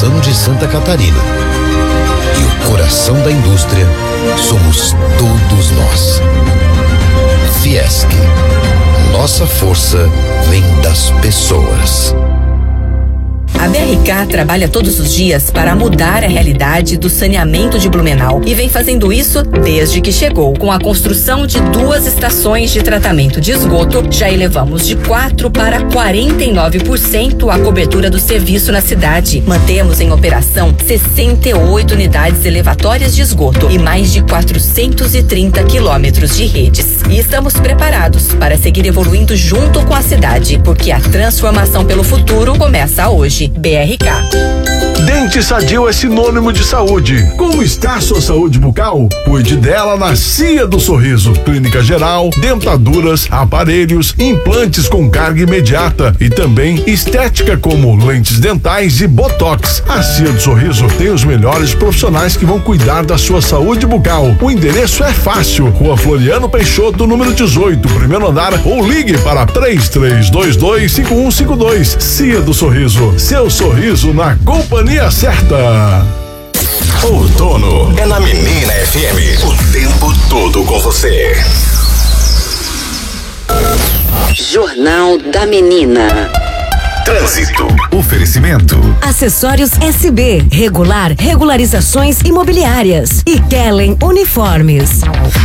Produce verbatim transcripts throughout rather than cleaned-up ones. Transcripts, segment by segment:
artesano de Santa Catarina. E o coração da indústria somos todos nós. Fiesc. Nossa força vem das pessoas. A B R K trabalha todos os dias para mudar a realidade do saneamento de Blumenau e vem fazendo isso desde que chegou. Com a construção de duas estações de tratamento de esgoto, já elevamos de quatro para quarenta e nove por cento a cobertura do serviço na cidade. Mantemos em operação sessenta e oito unidades elevatórias de esgoto e mais de quatrocentos e trinta quilômetros de redes. E estamos preparados para seguir evoluindo junto com a cidade, porque a transformação pelo futuro começa hoje. B R K. Dente Sadio é sinônimo de saúde. Como está a sua saúde bucal? Cuide dela na Cia do Sorriso. Clínica geral, dentaduras, aparelhos, implantes com carga imediata e também estética como lentes dentais e botox. A Cia do Sorriso tem os melhores profissionais que vão cuidar da sua saúde bucal. O endereço é fácil. Rua Floriano Peixoto, número dezoito, primeiro andar, ou ligue para três três dois dois cinco um cinco dois. Cia do Sorriso. Seu sorriso na companhia certa. Outono é na Menina F M. O tempo todo com você. Jornal da Menina. Trânsito. Oferecimento. Acessórios S B. Regular. Regularizações imobiliárias. E Kellen Uniformes.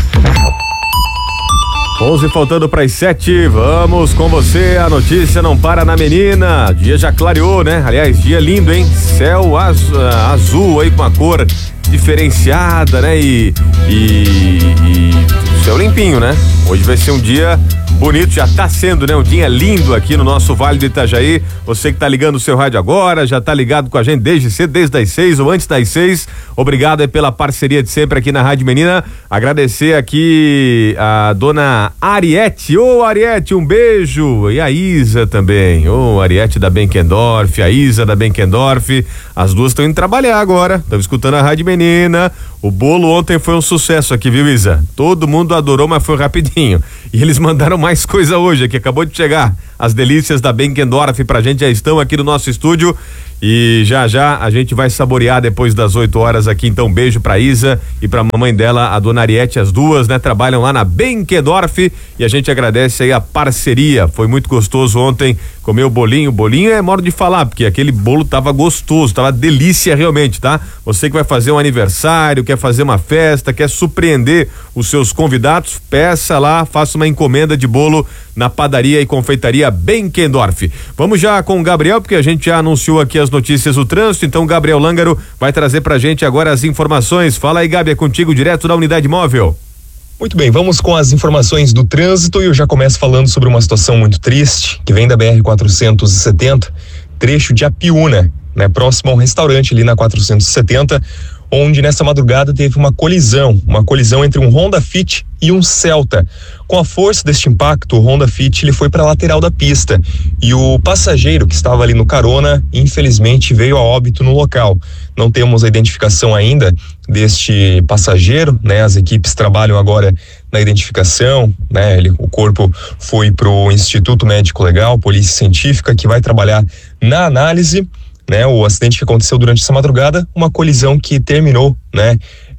onze faltando para as sete, vamos com você, a notícia não para na Menina, dia já clareou, né? Aliás, dia lindo, hein? Céu azul, azul aí com a cor diferenciada, né? E, e, e céu limpinho, né? Hoje vai ser um dia bonito, já tá sendo, né? Um dia lindo aqui no nosso Vale do Itajaí. Você que tá ligando o seu rádio agora, já tá ligado com a gente desde cedo, desde as seis ou antes das seis. Obrigado aí pela parceria de sempre aqui na Rádio Menina. Agradecer aqui a dona Ariete. Ô, Ariete, um beijo. E a Isa também. Ô, Ariete da Benkendorf, a Isa da Benkendorf. As duas estão indo trabalhar agora. Estão escutando a Rádio Menina. O bolo ontem foi um sucesso aqui, viu, Isa? Todo mundo adorou, mas foi rapidinho. E eles mandaram mais coisa hoje, que acabou de chegar. As delícias da Benkendorf pra gente já estão aqui no nosso estúdio. E já já a gente vai saborear depois das oito horas aqui. Então, um beijo pra Isa e pra mamãe dela, a dona Ariete, as duas, né? Trabalham lá na Benkendorf e a gente agradece aí a parceria. Foi muito gostoso ontem comer o bolinho. O bolinho é modo de falar, porque aquele bolo tava gostoso, tava delícia realmente, tá? Você que vai fazer um aniversário, quer fazer uma festa, quer surpreender os seus convidados, peça lá, faça uma encomenda de bolo na padaria e confeitaria Benkendorf. Vamos já com o Gabriel, porque a gente já anunciou aqui as notícias do trânsito, então Gabriel Lângaro vai trazer pra gente agora as informações. Fala aí, Gabi, é contigo direto da unidade móvel. Muito bem, vamos com as informações do trânsito e eu já começo falando sobre uma situação muito triste que vem da B R quatrocentos e setenta, trecho de Apiúna, né, próximo a um restaurante ali na quatrocentos e setenta, onde nessa madrugada teve uma colisão, uma colisão entre um Honda Fit e um Celta. Com a força deste impacto, o Honda Fit ele foi para a lateral da pista e o passageiro que estava ali no carona, infelizmente, veio a óbito no local. Não temos a identificação ainda deste passageiro, né? As equipes trabalham agora na identificação, né? Ele, o corpo foi para o Instituto Médico Legal, Polícia Científica, que vai trabalhar na análise. Né, o acidente que aconteceu durante essa madrugada, uma colisão que terminou, né,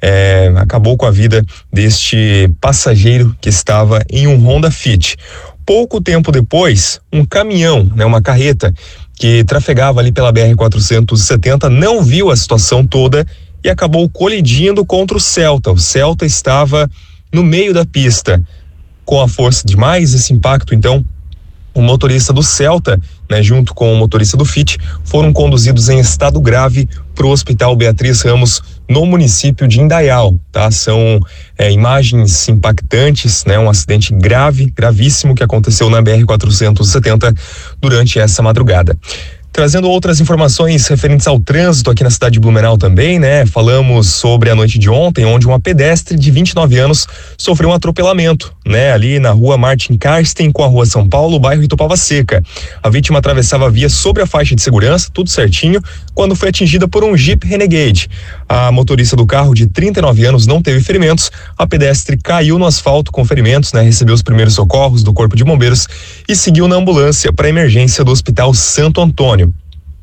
é, acabou com a vida deste passageiro que estava em um Honda Fit. Pouco tempo depois, um caminhão, né, uma carreta que trafegava ali pela B R quatrocentos e setenta não viu a situação toda e acabou colidindo contra o Celta. O Celta estava no meio da pista. Com a força de mais esse impacto, então, o motorista do Celta, né, junto com o motorista do Fit, foram conduzidos em estado grave para o Hospital Beatriz Ramos, no município de Indaial, tá? São é, imagens impactantes, né? Um acidente grave, gravíssimo que aconteceu na B R quatrocentos e setenta durante essa madrugada. Trazendo outras informações referentes ao trânsito aqui na cidade de Blumenau também, né? Falamos sobre a noite de ontem, onde uma pedestre de vinte e nove anos sofreu um atropelamento, né? Ali na rua Martin Karsten com a rua São Paulo, bairro Itupava Seca. A vítima atravessava a via sobre a faixa de segurança, tudo certinho, quando foi atingida por um Jeep Renegade. A motorista do carro, de trinta e nove anos, não teve ferimentos. A pedestre caiu no asfalto com ferimentos, né? Recebeu os primeiros socorros do Corpo de Bombeiros e seguiu na ambulância para a emergência do Hospital Santo Antônio.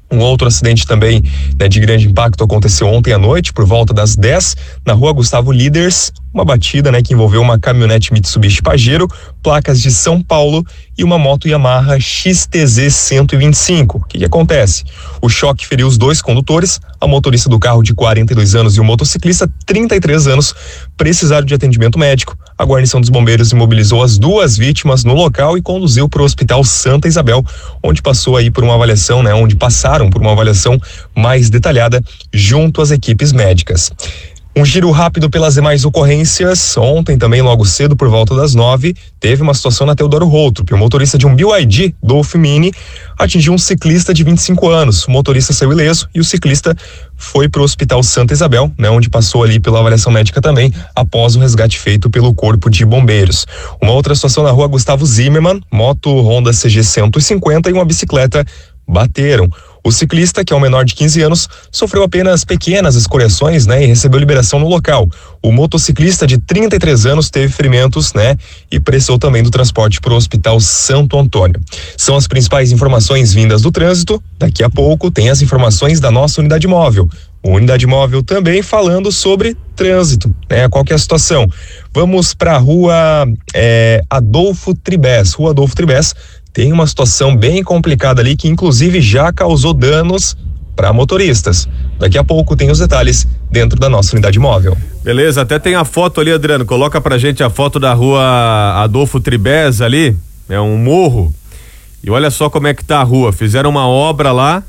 Um outro acidente também, né, de grande impacto aconteceu ontem à noite, por volta das dez, na rua Gustavo Líderes, uma batida, né, que envolveu uma caminhonete Mitsubishi Pajero, placas de São Paulo e uma moto Yamaha X T Z cento e vinte e cinco. O que, que acontece? O choque feriu os dois condutores, a motorista do carro de quarenta e dois anos e o motociclista, trinta e três anos, precisaram de atendimento médico. A guarnição dos bombeiros imobilizou as duas vítimas no local e conduziu para o Hospital Santa Isabel, onde passou aí por uma avaliação, né, onde passaram por uma avaliação mais detalhada junto às equipes médicas. Um giro rápido pelas demais ocorrências. Ontem também, logo cedo, por volta das nove, teve uma situação na Teodoro Routrup. O motorista de um B Y D Dolph Mini atingiu um ciclista de vinte e cinco anos. O motorista saiu ileso e o ciclista foi para o Hospital Santa Isabel, né, onde passou ali pela avaliação médica também, após o resgate feito pelo Corpo de Bombeiros. Uma outra situação na rua Gustavo Zimmermann, moto Honda C G cento e cinquenta e uma bicicleta bateram. O ciclista, que é um menor de quinze anos, sofreu apenas pequenas escoriações, né, e recebeu liberação no local. O motociclista de trinta e três anos teve ferimentos, né, e precisou também do transporte para o Hospital Santo Antônio. São as principais informações vindas do trânsito. Daqui a pouco tem as informações da nossa unidade móvel. Unidade móvel também falando sobre trânsito, né? Qual que é a situação? Vamos para a rua é, Adolfo Tribes. Rua Adolfo Tribes tem uma situação bem complicada ali que inclusive já causou danos para motoristas. Daqui a pouco tem os detalhes dentro da nossa unidade móvel. Beleza, até tem a foto ali, Adriano. Coloca pra gente a foto da rua Adolfo Tribes ali. É um morro. E olha só como é que tá a rua. Fizeram uma obra lá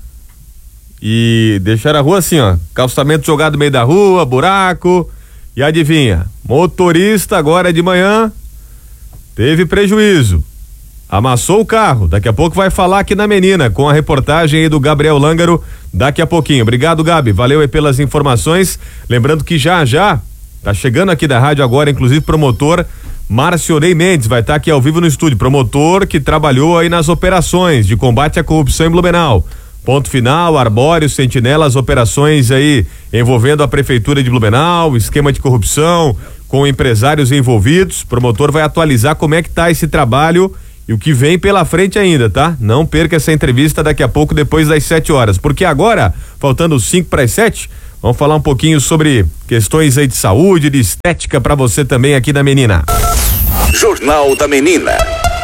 e deixaram a rua assim, ó. Calçamento jogado no meio da rua, buraco. E adivinha? Motorista agora de manhã teve prejuízo. Amassou o carro. Daqui a pouco vai falar aqui na Menina com a reportagem aí do Gabriel Lângaro daqui a pouquinho. Obrigado, Gabi. Valeu aí pelas informações. Lembrando que já já tá chegando aqui da rádio agora, inclusive promotor Márcio Ney Mendes vai estar tá aqui ao vivo no estúdio. Promotor que trabalhou aí nas operações de combate à corrupção em Blumenau. Ponto Final, Arbóreo, Sentinela, as operações aí envolvendo a prefeitura de Blumenau, esquema de corrupção com empresários envolvidos. Promotor vai atualizar como é que tá esse trabalho e o que vem pela frente ainda, tá? Não perca essa entrevista daqui a pouco, depois das sete horas, porque agora, faltando cinco para as sete, vamos falar um pouquinho sobre questões aí de saúde, de estética para você também aqui da Menina. Jornal da Menina.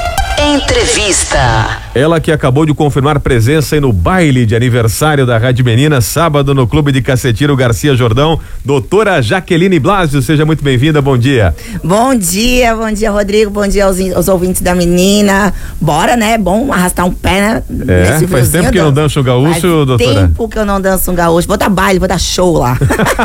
Entrevista. Ela que acabou de confirmar presença aí no baile de aniversário da Rádio Menina, sábado no Clube de Cacetiro Garcia Jordão, doutora Jaqueline Blasio, seja muito bem-vinda, bom dia. Bom dia, bom dia, Rodrigo, bom dia aos, aos ouvintes da Menina. Bora, né? Bom arrastar um pé, né? É, faz tempo que não dança um gaúcho, faz doutora? Faz tempo que eu não danço um gaúcho, vou dar baile, vou dar show lá.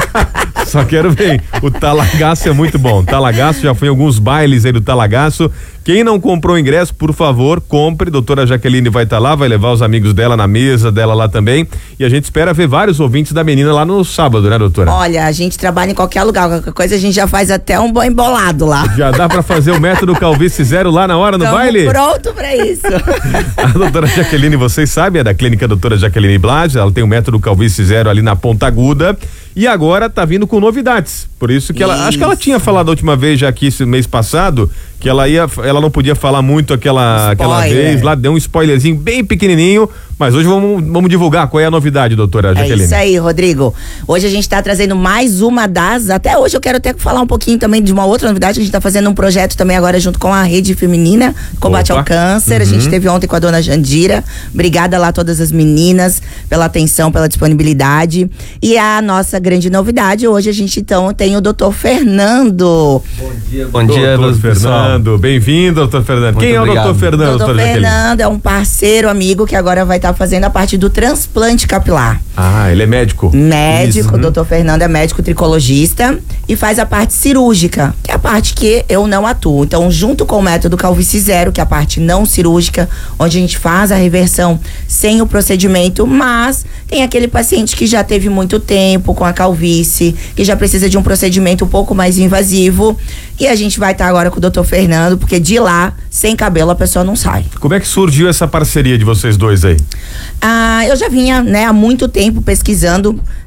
Só quero ver, o talagaço é muito bom, talagaço, já foi em alguns bailes aí do talagaço. Quem não comprou ingresso, por favor, compre. Doutora Jaqueline vai estar tá lá, vai levar os amigos dela na mesa dela lá também. E a gente espera ver vários ouvintes da Menina lá no sábado, né, doutora? Olha, a gente trabalha em qualquer lugar, qualquer coisa a gente já faz até um bom embolado lá. Já dá pra fazer o método Calvície Zero lá na hora, no Tamo baile? Pronto pra isso. A doutora Jaqueline, vocês sabem, é da clínica doutora Jaqueline Blasio, ela tem o método Calvície Zero ali na Ponta Aguda. E agora tá vindo com novidades. Por isso que ela, isso. Acho que ela tinha falado a última vez já aqui esse mês passado, que ela ia, ela não podia falar muito aquela, aquela vez, lá deu um spoilerzinho bem pequenininho, mas hoje vamos, vamos divulgar qual é a novidade, doutora Jaqueline. É isso aí, Rodrigo. Hoje a gente tá trazendo mais uma das, até hoje eu quero até falar um pouquinho também de uma outra novidade, a gente tá fazendo um projeto também agora junto com a Rede Feminina, Combate Opa. ao Câncer, uhum. A gente teve ontem com a dona Jandira, obrigada lá a todas as meninas pela atenção, pela disponibilidade, e a nossa grande novidade, hoje a gente então tem o doutor Fernando. Bom dia, bom dia, doutor Fernando. Bem-vindo, doutor Fernando. Muito Quem obrigado. é o doutor Fernando, doutor Fernando é um parceiro, amigo, que agora vai estar tá fazendo a parte do transplante capilar. Ah, ele é médico? Médico, o doutor Fernando é médico tricologista e faz a parte cirúrgica, que é a parte que eu não atuo. Então, junto com o método Calvície Zero, que é a parte não cirúrgica, onde a gente faz a reversão sem o procedimento, mas tem aquele paciente que já teve muito tempo com a calvície, que já precisa de um procedimento um pouco mais invasivo, e a gente vai estar tá agora com o doutor Fernando, porque de lá, sem cabelo, a pessoa não sai. Como é que surgiu essa parceria de vocês dois aí? Ah, eu já vinha, né, há muito tempo pesquisando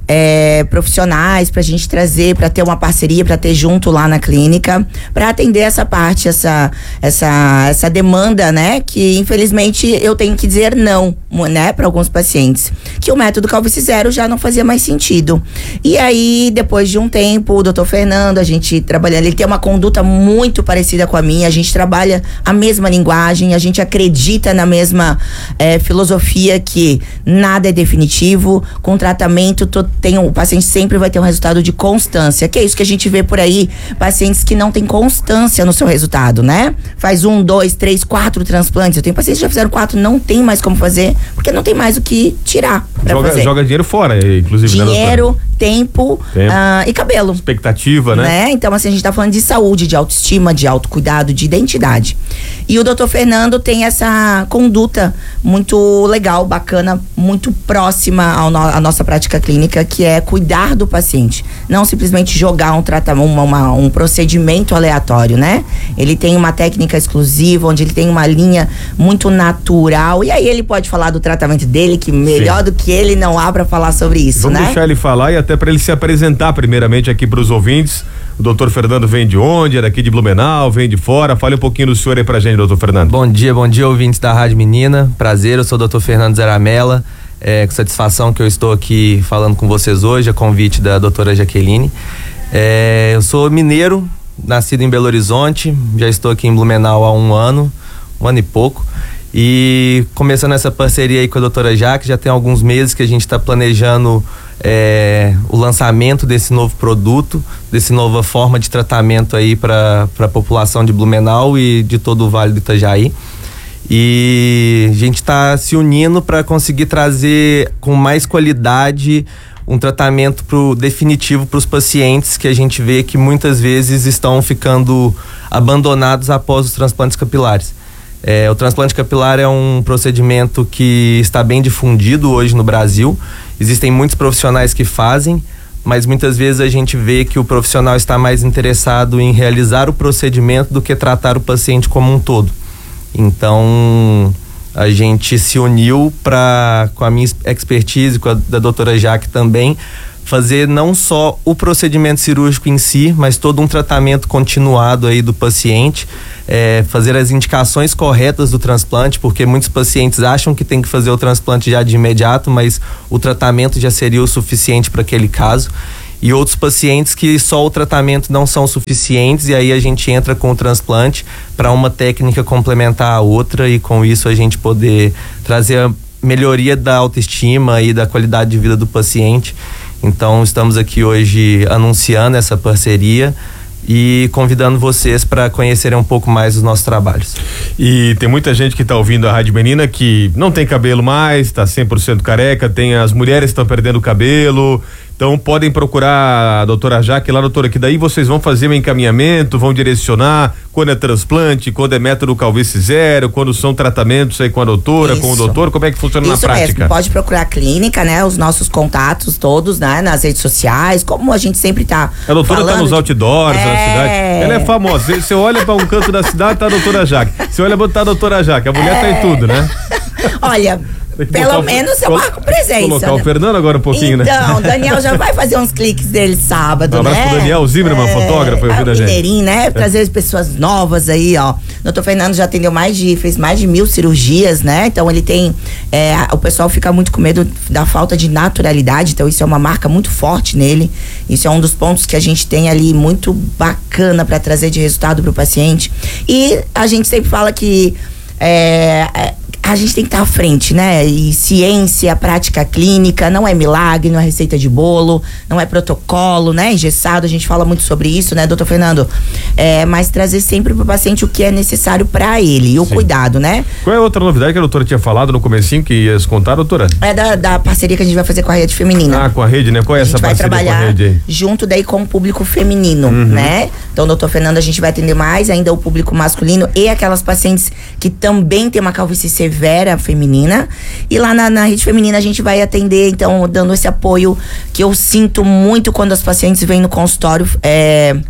é, profissionais pra gente trazer, pra ter uma parceria, pra ter junto lá na clínica, pra atender essa parte, essa, essa, essa demanda, né? Que infelizmente eu tenho que dizer não, né? Pra alguns pacientes. Que o método Calvície Zero já não fazia mais sentido. E aí, depois de um tempo, o doutor Fernando, a gente trabalhando, ele tem uma conduta muito parecida com a minha, a gente trabalha a mesma linguagem, a gente acredita na mesma é, filosofia que nada é definitivo, com tratamento to, tem, o paciente sempre vai ter um resultado de constância, que é isso que a gente vê por aí, pacientes que não têm constância no seu resultado, né? Faz um, dois, três, quatro transplantes, eu tenho pacientes que já fizeram quatro, não tem mais como fazer, porque não tem mais o que tirar pra joga, fazer. Joga dinheiro fora, inclusive. Dinheiro, né, tempo, tempo. Uh, e cabelo. Expectativa, né? né? Então, assim, a gente tá falando de saúde, de autoestima, de autocuidado, de identidade. E o doutor Fernando tem essa conduta muito legal, bacana, muito próxima ao no, à nossa prática clínica, que é cuidar do paciente. Não simplesmente jogar um tratamento, uma, uma, um procedimento aleatório, né? Ele tem uma técnica exclusiva, onde ele tem uma linha muito natural. E aí ele pode falar do tratamento dele, que melhor Sim. do que ele não há pra falar sobre isso, Vamos né? deixar ele falar e até para ele se apresentar primeiramente aqui para os ouvintes. O doutor Fernando vem de onde? É daqui de Blumenau, vem de fora. Fale um pouquinho do senhor aí pra gente, doutor Fernando. Bom dia, bom dia, ouvintes da Rádio Menina. Prazer, eu sou o doutor Fernando Zaramella. É com satisfação que eu estou aqui falando com vocês hoje, a convite da doutora Jaqueline. É, eu sou mineiro, nascido em Belo Horizonte, já estou aqui em Blumenau há um ano, um ano e pouco. E começando essa parceria aí com a doutora Jaque, já tem alguns meses que a gente está planejando é, o lançamento desse novo produto, dessa nova forma de tratamento aí para a população de Blumenau e de todo o Vale do Itajaí. E a gente está se unindo para conseguir trazer com mais qualidade um tratamento pro, definitivo para os pacientes que a gente vê que muitas vezes estão ficando abandonados após os transplantes capilares. É, o transplante capilar é um procedimento que está bem difundido hoje no Brasil. Existem muitos profissionais que fazem, mas muitas vezes a gente vê que o profissional está mais interessado em realizar o procedimento do que tratar o paciente como um todo. Então, a gente se uniu para, com a minha expertise, com a da doutora Jaque também, fazer não só o procedimento cirúrgico em si, mas todo um tratamento continuado aí do paciente, é, fazer as indicações corretas do transplante, porque muitos pacientes acham que tem que fazer o transplante já de imediato, mas o tratamento já seria o suficiente para aquele caso. E outros pacientes que só o tratamento não são suficientes, e aí a gente entra com o transplante para uma técnica complementar a outra, e com isso a gente poder trazer a melhoria da autoestima e da qualidade de vida do paciente. Então estamos aqui hoje anunciando essa parceria e convidando vocês para conhecerem um pouco mais os nossos trabalhos. E tem muita gente que está ouvindo a Rádio Menina que não tem cabelo mais, está cem por cento careca, tem as mulheres que estão perdendo cabelo. Então podem procurar a doutora Jaque lá, doutora, que daí vocês vão fazer um encaminhamento, vão direcionar quando é transplante, quando é método Calvície Zero, quando são tratamentos aí com a doutora, Isso. com o doutor, como é que funciona Isso na prática? Mesmo. Pode procurar a clínica, né? Os nossos contatos todos, né? Nas redes sociais, como a gente sempre tá A doutora falando tá nos de... outdoors é... na cidade. Ela é famosa. Você olha para um canto da cidade, tá a doutora Jaque. Você olha pra tá a doutora Jaque. A mulher é... tá em tudo, né? Olha, pelo menos eu marco presença. Colocar né? o Fernando agora um pouquinho, então, né? Então, o Daniel já vai fazer uns cliques dele sábado, um abraço né? pro Daniel Zimmermann, é, fotógrafo, ouvindo é, a gente. Mineirinho, né? Trazer as pessoas novas aí, ó. Doutor Fernando já atendeu mais de, fez mais de mil cirurgias, né? Então ele tem, é, o pessoal fica muito com medo da falta de naturalidade, então isso é uma marca muito forte nele. Isso é um dos pontos que a gente tem ali muito bacana para trazer de resultado pro paciente. E a gente sempre fala que é, a gente tem que estar à frente, né? E ciência, prática clínica, não é milagre, não é receita de bolo, não é protocolo, né? Engessado, a gente fala muito sobre isso, né, doutor Fernando? É, mas trazer sempre pro paciente o que é necessário para ele e o Sim. cuidado, né? Qual é a outra novidade que a doutora tinha falado no comecinho que ia se contar, doutora? É da, da parceria que a gente vai fazer com a Rede Feminina. Ah, com a Rede, né? Qual é essa parceria com a Rede? A gente vai trabalhar junto daí com o público feminino, uhum. né? Então, doutor Fernando, a gente vai atender mais ainda o público masculino e aquelas pacientes que também tem uma calvície severa feminina, e lá na, na Rede Feminina a gente vai atender, então, dando esse apoio que eu sinto muito quando as pacientes vêm no consultório, é,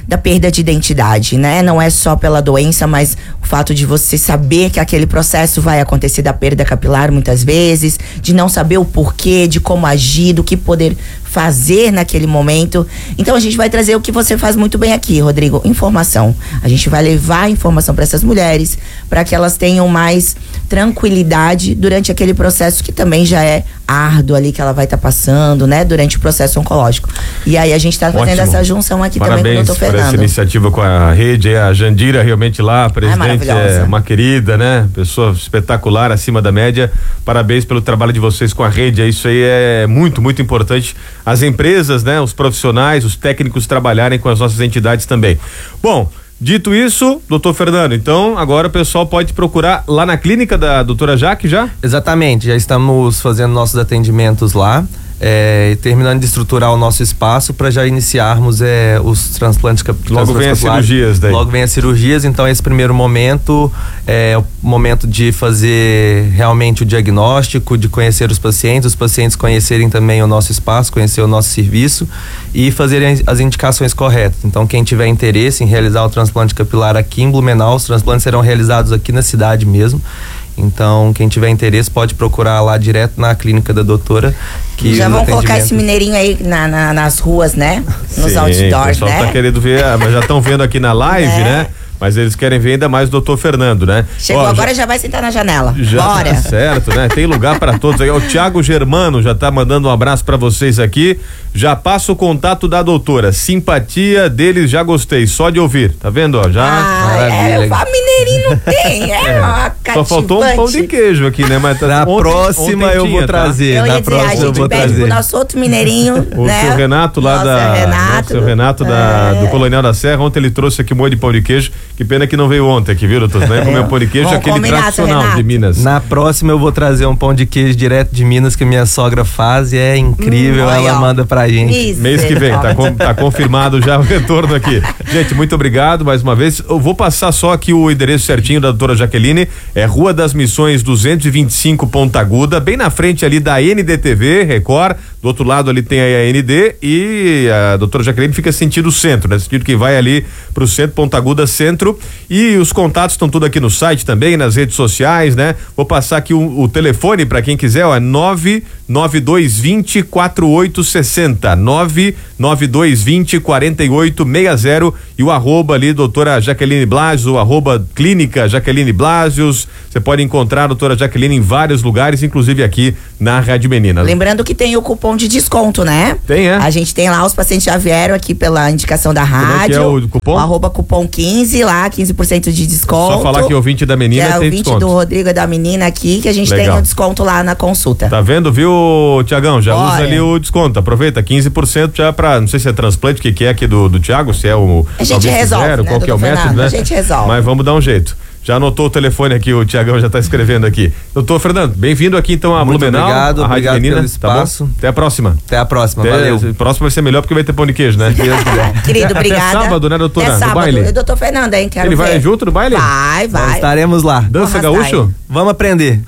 da perda de identidade, né? Não é só pela doença, mas o fato de você saber que aquele processo vai acontecer da perda capilar muitas vezes, de não saber o porquê, de como agir, do que poder fazer naquele momento. Então a gente vai trazer o que você faz muito bem aqui, Rodrigo, informação. A gente vai levar informação para essas mulheres, para que elas tenham mais tranquilidade durante aquele processo que também já é árduo ali, que ela vai estar tá passando, né, durante o processo oncológico. E aí a gente está fazendo Ótimo. essa junção aqui Parabéns também com o doutor Fernando. Fernando. Essa iniciativa com a rede, a Jandira realmente lá, a presidente é, é uma querida, né? Pessoa espetacular, acima da média. Parabéns pelo trabalho de vocês com a rede. Isso aí é muito, muito importante. As empresas, né? Os profissionais, os técnicos trabalharem com as nossas entidades também. Bom, dito isso, doutor Fernando, então agora o pessoal pode procurar lá na clínica da doutora Jaque já? Exatamente, já estamos fazendo nossos atendimentos lá. É, terminando de estruturar o nosso espaço para já iniciarmos é, os transplantes capilares. Logo vem as cirurgias daí. Logo vem as cirurgias, então esse primeiro momento é o momento de fazer realmente o diagnóstico, de conhecer os pacientes, os pacientes conhecerem também o nosso espaço, conhecer o nosso serviço e fazerem as indicações corretas. Então quem tiver interesse em realizar o transplante capilar aqui em Blumenau, os transplantes serão realizados aqui na cidade mesmo. Então, quem tiver interesse pode procurar lá direto na clínica da doutora. Que já vão colocar esse mineirinho aí na, na, nas ruas, né? Nos Sim, outdoors, o pessoal né? tá querendo ver, mas já estão vendo aqui na live, é. né? Mas eles querem ver ainda mais o doutor Fernando, né? Chegou Ó, agora, já, já vai sentar na janela. Já Bora. Tá certo, né? Tem lugar para todos aí. O Thiago Germano já tá mandando um abraço para vocês aqui. Já passa o contato da doutora. Simpatia deles, já gostei. Só de ouvir. Tá vendo, ó? Já. Ah, é, o mineirinho não tem. É, é. Uma Só faltou um pão de queijo aqui, né? Mas tá, na ontem, próxima ontem eu tinha, vou trazer. Tá? Eu na ia próxima dizer, a eu vou gente pede trazer. pro nosso outro mineirinho, o né? seu Renato lá Nossa, da. Renato, Seu Renato da, é. do Colonial da Serra. Ontem ele trouxe aqui um monte de pão de queijo. Que pena que não veio ontem aqui, viu, doutor? Né? Comeu pão de queijo, Vamos aquele combinar, tradicional de Minas. Na próxima eu vou trazer um pão de queijo direto de Minas que minha sogra faz e é incrível, Hum, ela ó. manda pra gente. Isso. Mês que vem, tá, com, tá confirmado já o retorno aqui. Gente, muito obrigado mais uma vez. Eu vou passar só aqui o endereço certinho da doutora Jaqueline. É Rua das Missões duzentos e vinte e cinco, Ponta Aguda, bem na frente ali da N D T V, Record. Do outro lado ali tem a N D e a doutora Jaqueline fica sentido centro, né? Sentido que vai ali pro centro, Ponta Aguda Centro. E os contatos estão tudo aqui no site também, nas redes sociais, né? Vou passar aqui o, o telefone para quem quiser, ó, é nove nove dois dois zero quatro oito seis zero, nove nove dois dois zero quatro oito seis zero e o arroba ali, doutora Jaqueline Blasius, o arroba clínica Jaqueline Blasius. Você pode encontrar a doutora Jaqueline em vários lugares, inclusive aqui na Rádio Menina. Lembrando que tem o cupom de desconto, né? Tem, é? A gente tem lá, os pacientes já vieram aqui pela indicação da rádio. Como é que é o cupom? O arroba cupom quinze lá, quinze por cento de desconto. Só falar que o ouvinte da menina que é tem o vinte desconto. do Rodrigo e da menina aqui, que a gente Legal. tem um desconto lá na consulta. Tá vendo, viu, Tiagão? Já Bora. usa ali o desconto. Aproveita, quinze por cento já pra, não sei se é transplante, o que, que é aqui do, do Tiago, se é o. A gente talvez resolve, zero, né, qual que é o doutor método, Fernando? né? A gente resolve. Mas vamos dar um jeito. Já anotou o telefone aqui, o Tiagão já tá escrevendo aqui. Doutor Fernando, bem-vindo aqui então a Muito Blumenau, obrigado, a Rádio obrigado Menina, pelo tá bom? espaço. Até a próxima. Até a próxima, Até, valeu. O próximo vai ser melhor porque vai ter pão de queijo, né? Deus quiser. Querido, Até obrigada. sábado, né, doutora? Até No sábado. baile. E doutor Fernando, hein? Quero Ele vai ver. junto no baile? Vai, Nós vai. estaremos lá. Dança Vamos gaúcho? arrastar Vamos aprender.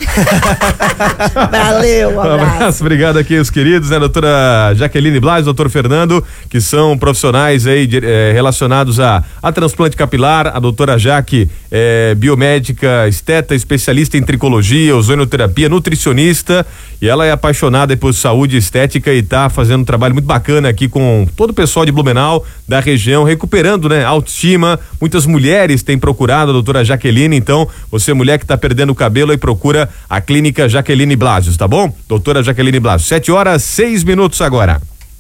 Valeu, um Um abraço. abraço, obrigado aqui os queridos, né, doutora Jaqueline Blas, doutor Fernando, que são profissionais aí de, eh, relacionados a, a transplante capilar, a doutora Jaque, eh, biomédica, esteta, especialista em tricologia, ozonoterapia, nutricionista, e ela é apaixonada por saúde estética e tá fazendo um trabalho muito bacana aqui com todo o pessoal de Blumenau, da região, recuperando, né, autoestima. Muitas mulheres têm procurado a doutora Jaqueline, então você mulher que tá perdendo o cabelo aí procura a clínica Jaqueline Blasius, tá bom? Doutora Jaqueline Blasius, sete horas, seis minutos agora.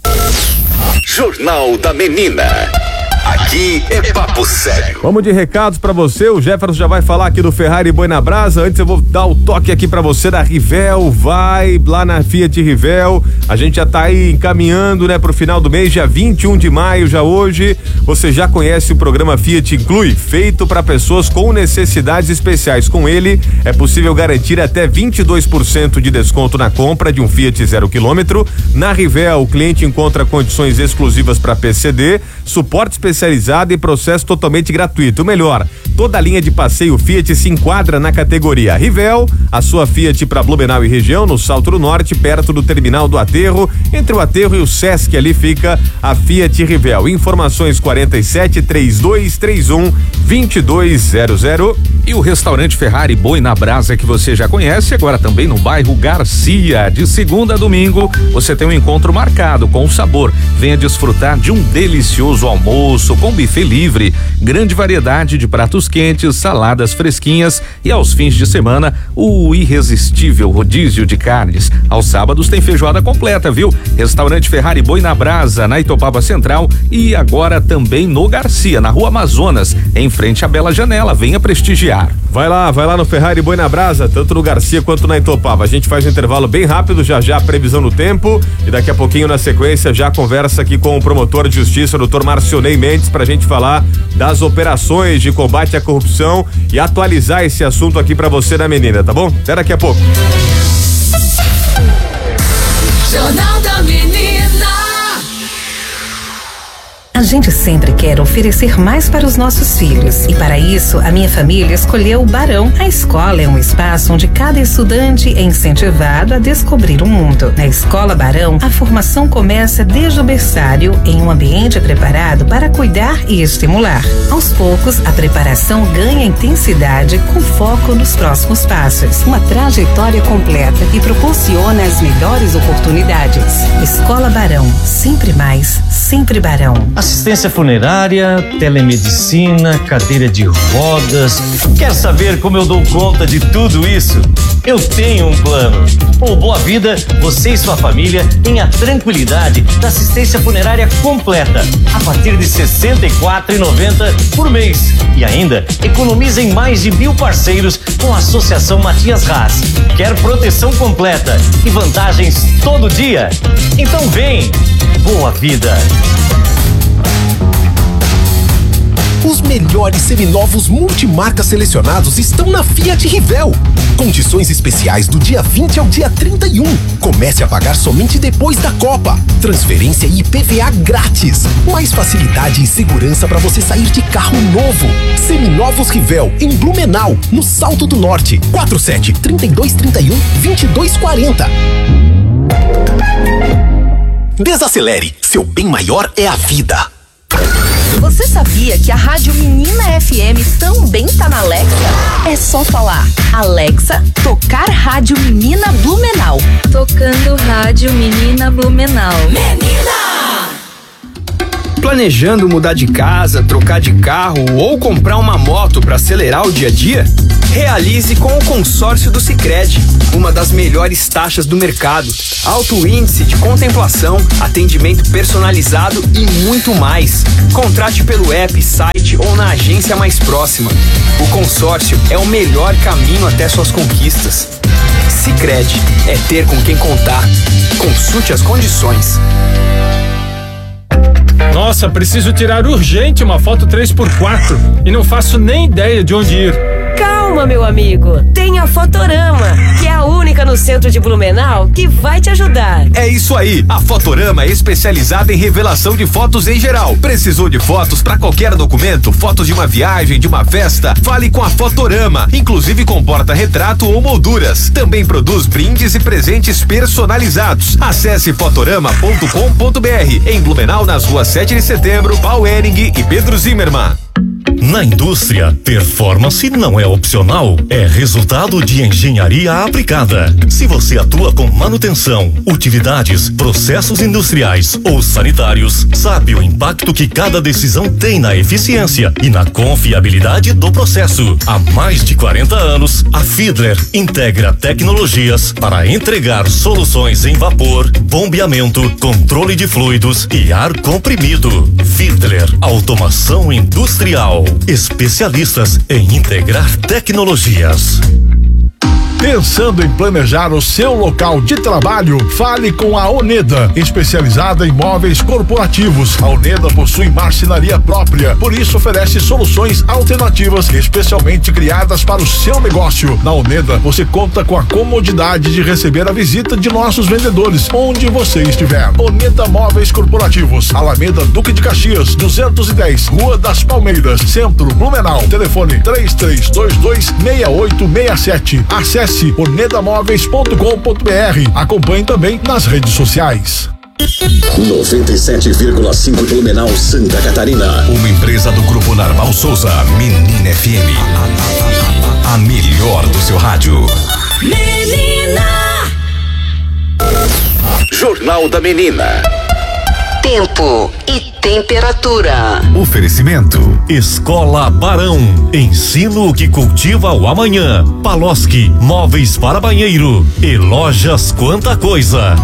Jornal da Menina. Aqui é papo sério. Vamos de recados pra você, o Jefferson já vai falar aqui do Ferrari Boi na Brasa. Antes eu vou dar o toque aqui pra você da Rivel, vai lá na Fiat Rivel. A gente já tá aí encaminhando, né, pro final do mês, dia vinte e um de maio, já hoje. Você já conhece o programa Fiat Inclui, feito para pessoas com necessidades especiais. Com ele é possível garantir até vinte e dois por cento de desconto na compra de um Fiat zero quilômetro. Na Rivel, o cliente encontra condições exclusivas para P C D, suporte especial especializada e processo totalmente gratuito. O melhor, toda a linha de passeio Fiat se enquadra na categoria Rivel, a sua Fiat para Blumenau e região, no Salto do Norte, perto do terminal do Aterro. Entre o Aterro e o Sesc, ali fica a Fiat Rivel. Informações quarenta e sete, trinta e dois, trinta e um, vinte e dois zero zero. E o restaurante Ferrari Boi na Brasa, que você já conhece, agora também no bairro Garcia. De segunda a domingo, você tem um encontro marcado com o sabor. Venha desfrutar de um delicioso almoço com buffet livre, grande variedade de pratos quentes, saladas fresquinhas e aos fins de semana, o irresistível rodízio de carnes. Aos sábados tem feijoada completa, viu? Restaurante Ferrari Boi na Brasa, na Itopava Central e agora também no Garcia, na Rua Amazonas, em frente à Bela Janela. Venha prestigiar. Vai lá, vai lá no Ferrari Boi na Brasa, tanto no Garcia quanto na Itopava. A gente faz um intervalo bem rápido, já já a previsão do tempo e daqui a pouquinho na sequência já conversa aqui com o promotor de justiça, o doutor Marcionei Mendes, pra gente falar das operações de combate à corrupção e atualizar esse assunto aqui pra você na Menina, tá bom? Até daqui a pouco. Jornal da Menina. A gente sempre quer oferecer mais para os nossos filhos e para isso a minha família escolheu o Barão. A escola é um espaço onde cada estudante é incentivado a descobrir o mundo. Na Escola Barão, a formação começa desde o berçário em um ambiente preparado para cuidar e estimular. Aos poucos, a preparação ganha intensidade com foco nos próximos passos. Uma trajetória completa e proporciona as melhores oportunidades. Escola Barão, sempre mais, sempre Barão. Assistência funerária, telemedicina, cadeira de rodas. Quer saber como eu dou conta de tudo isso? Eu tenho um plano. Com o Boa Vida, você e sua família têm a tranquilidade da assistência funerária completa a partir de sessenta e quatro reais e noventa centavos por mês. E ainda economizem mais de mil parceiros com a Associação Matias Haas. Quer proteção completa e vantagens todo dia? Então vem! Boa Vida! Os melhores seminovos multimarcas selecionados estão na Fiat Rivel. Condições especiais do dia vinte ao dia trinta e um. Comece a pagar somente depois da Copa. Transferência e I P V A grátis. Mais facilidade e segurança para você sair de carro novo. Seminovos Rivel, em Blumenau, no Salto do Norte. quatro sete, trinta e dois, trinta e um, vinte e dois quarenta. Desacelere. Seu bem maior é a vida. Você sabia que a Rádio Menina F M também tá na Alexa? É só falar: Alexa, tocar Rádio Menina Blumenau. Tocando Rádio Menina Blumenau. Menina! Planejando mudar de casa, trocar de carro ou comprar uma moto para acelerar o dia a dia? Realize com o consórcio do Sicredi, uma das melhores taxas do mercado, alto índice de contemplação, atendimento personalizado e muito mais. Contrate pelo app, site ou na agência mais próxima. O consórcio é o melhor caminho até suas conquistas. Sicredi é ter com quem contar. Consulte as condições. Nossa, preciso tirar urgente uma foto três por quatro e não faço nem ideia de onde ir. Calma, meu amigo. Tem a Fotorama, que é a única no centro de Blumenau que vai te ajudar. É isso aí. A Fotorama é especializada em revelação de fotos em geral. Precisou de fotos para qualquer documento? Fotos de uma viagem, de uma festa? Fale com a Fotorama. Inclusive com porta-retrato ou molduras. Também produz brindes e presentes personalizados. Acesse fotorama ponto com ponto br. Em Blumenau, nas ruas sete de setembro, Paul Ehring e Pedro Zimmermann. Na indústria, performance não é opcional, é resultado de engenharia aplicada. Se você atua com manutenção, utilidades, processos industriais ou sanitários, sabe o impacto que cada decisão tem na eficiência e na confiabilidade do processo. Há mais de quarenta anos, a Fiedler integra tecnologias para entregar soluções em vapor, bombeamento, controle de fluidos e ar comprimido. Fiedler, automação industrial. Especialistas em integrar tecnologias. Pensando em planejar o seu local de trabalho? Fale com a Oneda, especializada em móveis corporativos. A Oneda possui marcenaria própria, por isso oferece soluções alternativas especialmente criadas para o seu negócio. Na Oneda, você conta com a comodidade de receber a visita de nossos vendedores, onde você estiver. Oneda Móveis Corporativos, Alameda Duque de Caxias, duzentos e dez, Rua das Palmeiras, Centro, Blumenau. Telefone três três dois dois, seis oito seis sete. Acesse oneda móveis ponto com ponto br. Acompanhe também nas redes sociais. noventa e sete vírgula cinco Blumenau, Santa Catarina. Uma empresa do Grupo Narval Souza, Menina F M. A, a melhor do seu rádio. Menina! Jornal da Menina. Tempo e temperatura. Oferecimento Escola Barão. Ensino que cultiva o amanhã. Paloski, móveis para banheiro e Lojas Quanta Coisa.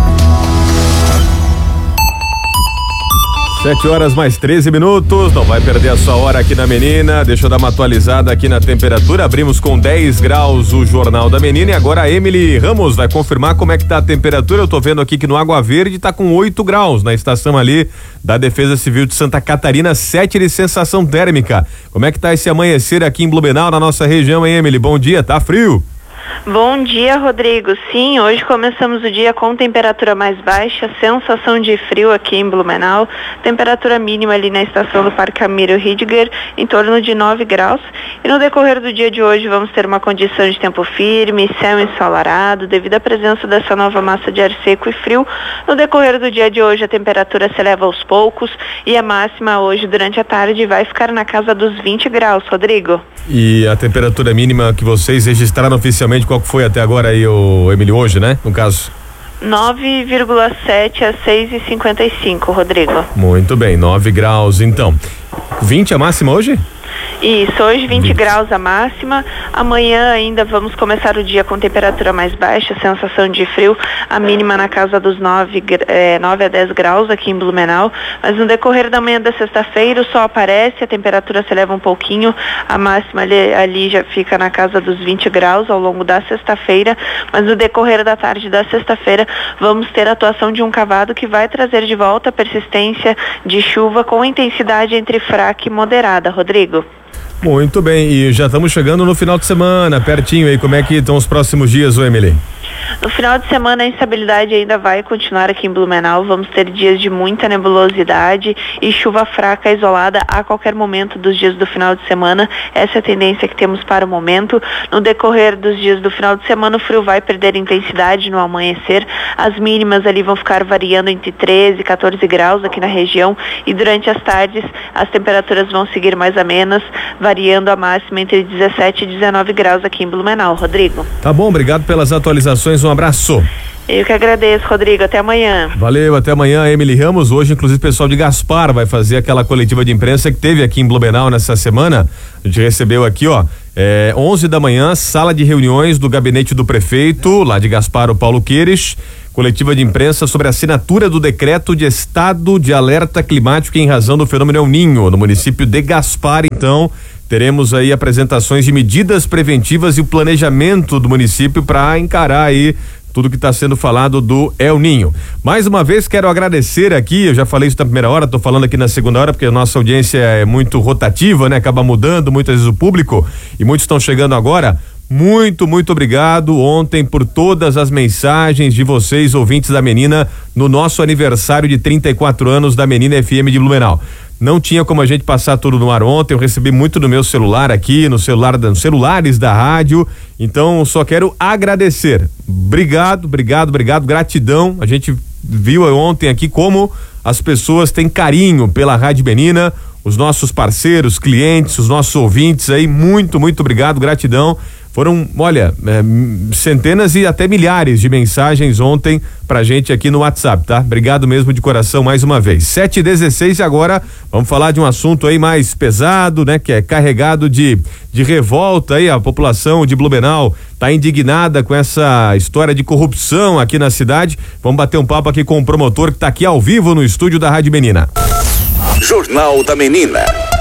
Sete horas mais treze minutos, não vai perder a sua hora aqui na Menina. Deixa eu dar uma atualizada aqui na temperatura. Abrimos com dez graus o Jornal da Menina e agora a Emily Ramos vai confirmar como é que tá a temperatura. Eu tô vendo aqui que no Água Verde tá com oito graus na estação ali da Defesa Civil de Santa Catarina, sete de sensação térmica. Como é que tá esse amanhecer aqui em Blumenau, na nossa região, hein, Emily? Bom dia, tá frio? Bom dia, Rodrigo. Sim, hoje começamos o dia com temperatura mais baixa, sensação de frio aqui em Blumenau, temperatura mínima ali na estação do Parque Amílio Ridger, em torno de nove graus. E no decorrer do dia de hoje vamos ter uma condição de tempo firme, céu ensolarado, devido à presença dessa nova massa de ar seco e frio. No decorrer do dia de hoje a temperatura se eleva aos poucos e a máxima hoje durante a tarde vai ficar na casa dos vinte graus, Rodrigo. E a temperatura mínima que vocês registraram oficialmente, qual foi até agora aí, o Emílio, hoje, né? No caso. nove vírgula sete a seis e cinquenta e cinco, Rodrigo. Muito bem, nove graus então. vinte a máxima hoje? Isso, hoje vinte graus a máxima, amanhã ainda vamos começar o dia com temperatura mais baixa, sensação de frio, a mínima na casa dos nove, é, nove a dez graus aqui em Blumenau, mas no decorrer da manhã da sexta-feira o sol aparece, a temperatura se eleva um pouquinho, a máxima ali, ali já fica na casa dos vinte graus ao longo da sexta-feira, mas no decorrer da tarde da sexta-feira vamos ter a atuação de um cavado que vai trazer de volta a persistência de chuva com intensidade entre fraca e moderada, Rodrigo. Muito bem, e já estamos chegando no final de semana, pertinho aí, como é que estão os próximos dias, ô Emily? No final de semana a instabilidade ainda vai continuar aqui em Blumenau, vamos ter dias de muita nebulosidade e chuva fraca isolada a qualquer momento dos dias do final de semana, essa é a tendência que temos para o momento. No decorrer dos dias do final de semana o frio vai perder intensidade no amanhecer, as mínimas ali vão ficar variando entre treze e quatorze graus aqui na região e durante as tardes as temperaturas vão seguir mais amenas, variando a máxima entre dezessete e dezenove graus aqui em Blumenau, Rodrigo. Tá bom, obrigado pelas atualizações, um abraço. Eu que agradeço, Rodrigo, até amanhã. Valeu, até amanhã, Emily Ramos. Hoje, inclusive, o pessoal de Gaspar vai fazer aquela coletiva de imprensa que teve aqui em Blumenau nessa semana. A gente recebeu aqui, ó, é, onze da manhã, sala de reuniões do gabinete do prefeito, lá de Gaspar, o Paulo Queires, coletiva de imprensa sobre a assinatura do decreto de estado de alerta climático em razão do fenômeno El Ninho, no município de Gaspar. Então, teremos aí apresentações de medidas preventivas e o planejamento do município para encarar aí tudo que está sendo falado do El Ninho. Mais uma vez quero agradecer aqui, eu já falei isso na primeira hora, estou falando aqui na segunda hora porque a nossa audiência é muito rotativa, né? Acaba mudando muitas vezes o público e muitos estão chegando agora. Muito, muito obrigado ontem por todas as mensagens de vocês, ouvintes da Menina, no nosso aniversário de trinta e quatro anos da Menina F M de Blumenau. Não tinha como a gente passar tudo no ar ontem, eu recebi muito no meu celular aqui, no celular, nos celulares da rádio, então só quero agradecer. Obrigado, obrigado, obrigado, gratidão. A gente viu ontem aqui como as pessoas têm carinho pela Rádio Menina, os nossos parceiros, clientes, os nossos ouvintes aí, muito, muito obrigado, gratidão. Foram, olha, é, centenas e até milhares de mensagens ontem pra gente aqui no WhatsApp, tá? Obrigado mesmo de coração mais uma vez. sete e dezesseis e agora vamos falar de um assunto aí mais pesado, né? Que é carregado de, de revolta aí, a população de Blumenau tá indignada com essa história de corrupção aqui na cidade. Vamos bater um papo aqui com o promotor que tá aqui ao vivo no estúdio da Rádio Menina. Jornal da Menina.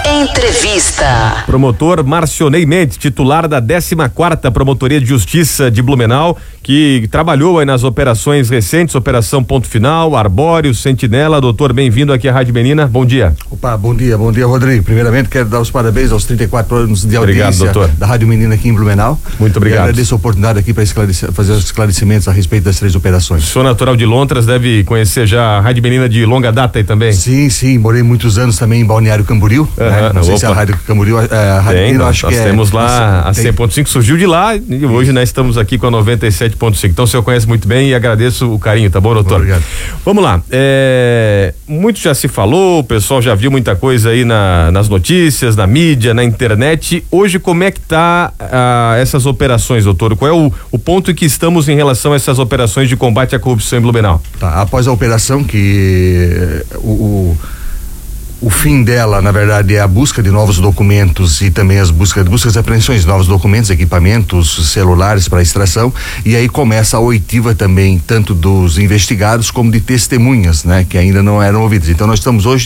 Entrevista. Promotor Marcionei Mendes, titular da décima quarta Promotoria de Justiça de Blumenau, que trabalhou aí nas operações recentes, Operação Ponto Final, Arbóreo, Sentinela. Doutor, bem-vindo aqui à Rádio Menina. Bom dia. Opa, bom dia, bom dia, Rodrigo. Primeiramente, quero dar os parabéns aos trinta e quatro anos de audiência obrigado, doutor. da Rádio Menina aqui em Blumenau. Muito obrigado. E agradeço a oportunidade aqui para fazer os esclarecimentos a respeito das três operações. Sou natural de Lontras, deve conhecer já a Rádio Menina de longa data aí também? Sim, sim, morei muitos anos também em Balneário Camboriú. Uhum, né? Não sei opa. se a Rádio Camboriú, a Rádio Tem, Menina, nós, acho nós que é. temos lá a tem. cem ponto cinco, surgiu de lá e hoje nós estamos aqui com a noventa e sete ponto cinco. Então o senhor conhece muito bem e agradeço o carinho, tá bom, doutor? Obrigado. Vamos lá, é, muito já se falou, o pessoal já viu muita coisa aí na, nas notícias, na mídia, na internet. Hoje, como é que tá ah, essas operações, doutor? Qual é o, o ponto em que estamos em relação a essas operações de combate à corrupção em Blumenau? Tá, após a operação que o, o O fim dela, na verdade, é a busca de novos documentos e também as buscas, buscas e apreensões de novos documentos, equipamentos celulares para extração, e aí começa a oitiva também, tanto dos investigados como de testemunhas, né? Que ainda não eram ouvidas. Então nós estamos hoje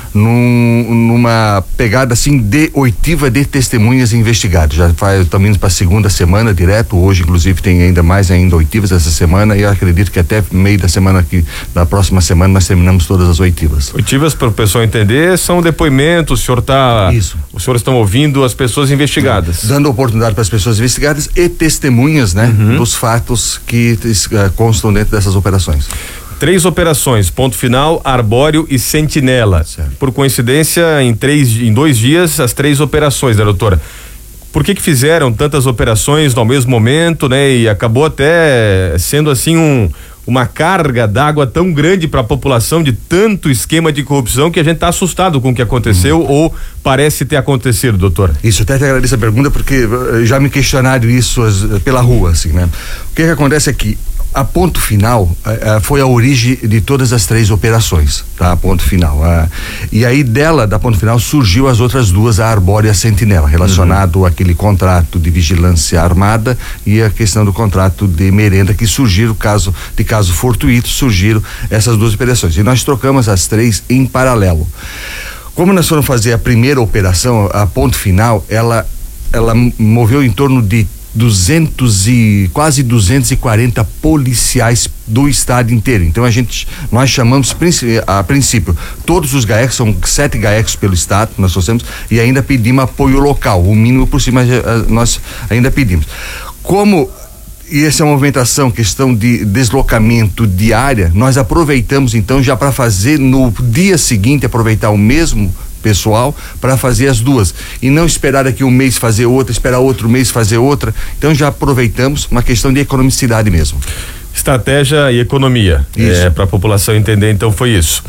num, numa pegada assim de oitiva de testemunhas e investigados. Já faz, estamos indo para a segunda semana direto, hoje inclusive tem ainda mais ainda oitivas essa semana e eu acredito que até meio da semana aqui, da próxima semana nós terminamos todas as oitivas. Oitivas, para o pessoal entender, são depoimentos, o senhor tá, Isso. os senhores estão ouvindo as pessoas investigadas. Dando oportunidade para as pessoas investigadas e testemunhas, né? Uhum. Dos fatos que uh, constam dentro dessas operações. Três operações, Ponto Final, Arbóreo e Sentinela. Certo. Por coincidência, em três, em dois dias, as três operações, né, doutora? Por que que fizeram tantas operações no mesmo momento, né? E acabou até sendo assim um uma carga d'água tão grande para a população de tanto esquema de corrupção que a gente está assustado com o que aconteceu hum. ou parece ter acontecido, doutor. Isso, até te agradeço a pergunta porque já me questionaram isso as, pela rua, assim, né? O que que acontece aqui? A Ponto Final uh, foi a origem de todas as três operações, tá? A Ponto Final. Uh, e aí dela, da Ponto Final, surgiu as outras duas, a Arbóreo e a Sentinela, relacionado uhum. àquele contrato de vigilância armada e a questão do contrato de merenda que surgiram, caso de caso fortuito, surgiram essas duas operações. E nós trocamos as três em paralelo. Como nós fomos fazer a primeira operação, a Ponto Final, ela, ela moveu em torno de duzentos e quase duzentos e quarenta policiais do estado inteiro. Então a gente, nós chamamos a princípio todos os GAECs, são sete GAECs pelo estado, nós trouxemos e ainda pedimos apoio local, o mínimo possível, mas nós ainda pedimos. Como e essa é uma movimentação, questão de deslocamento diária, nós aproveitamos então já para fazer no dia seguinte, aproveitar o mesmo pessoal para fazer as duas e não esperar daqui um mês fazer outra, esperar outro mês fazer outra. Então já aproveitamos, uma questão de economicidade mesmo. Estratégia e economia, é, para a população entender, então foi isso.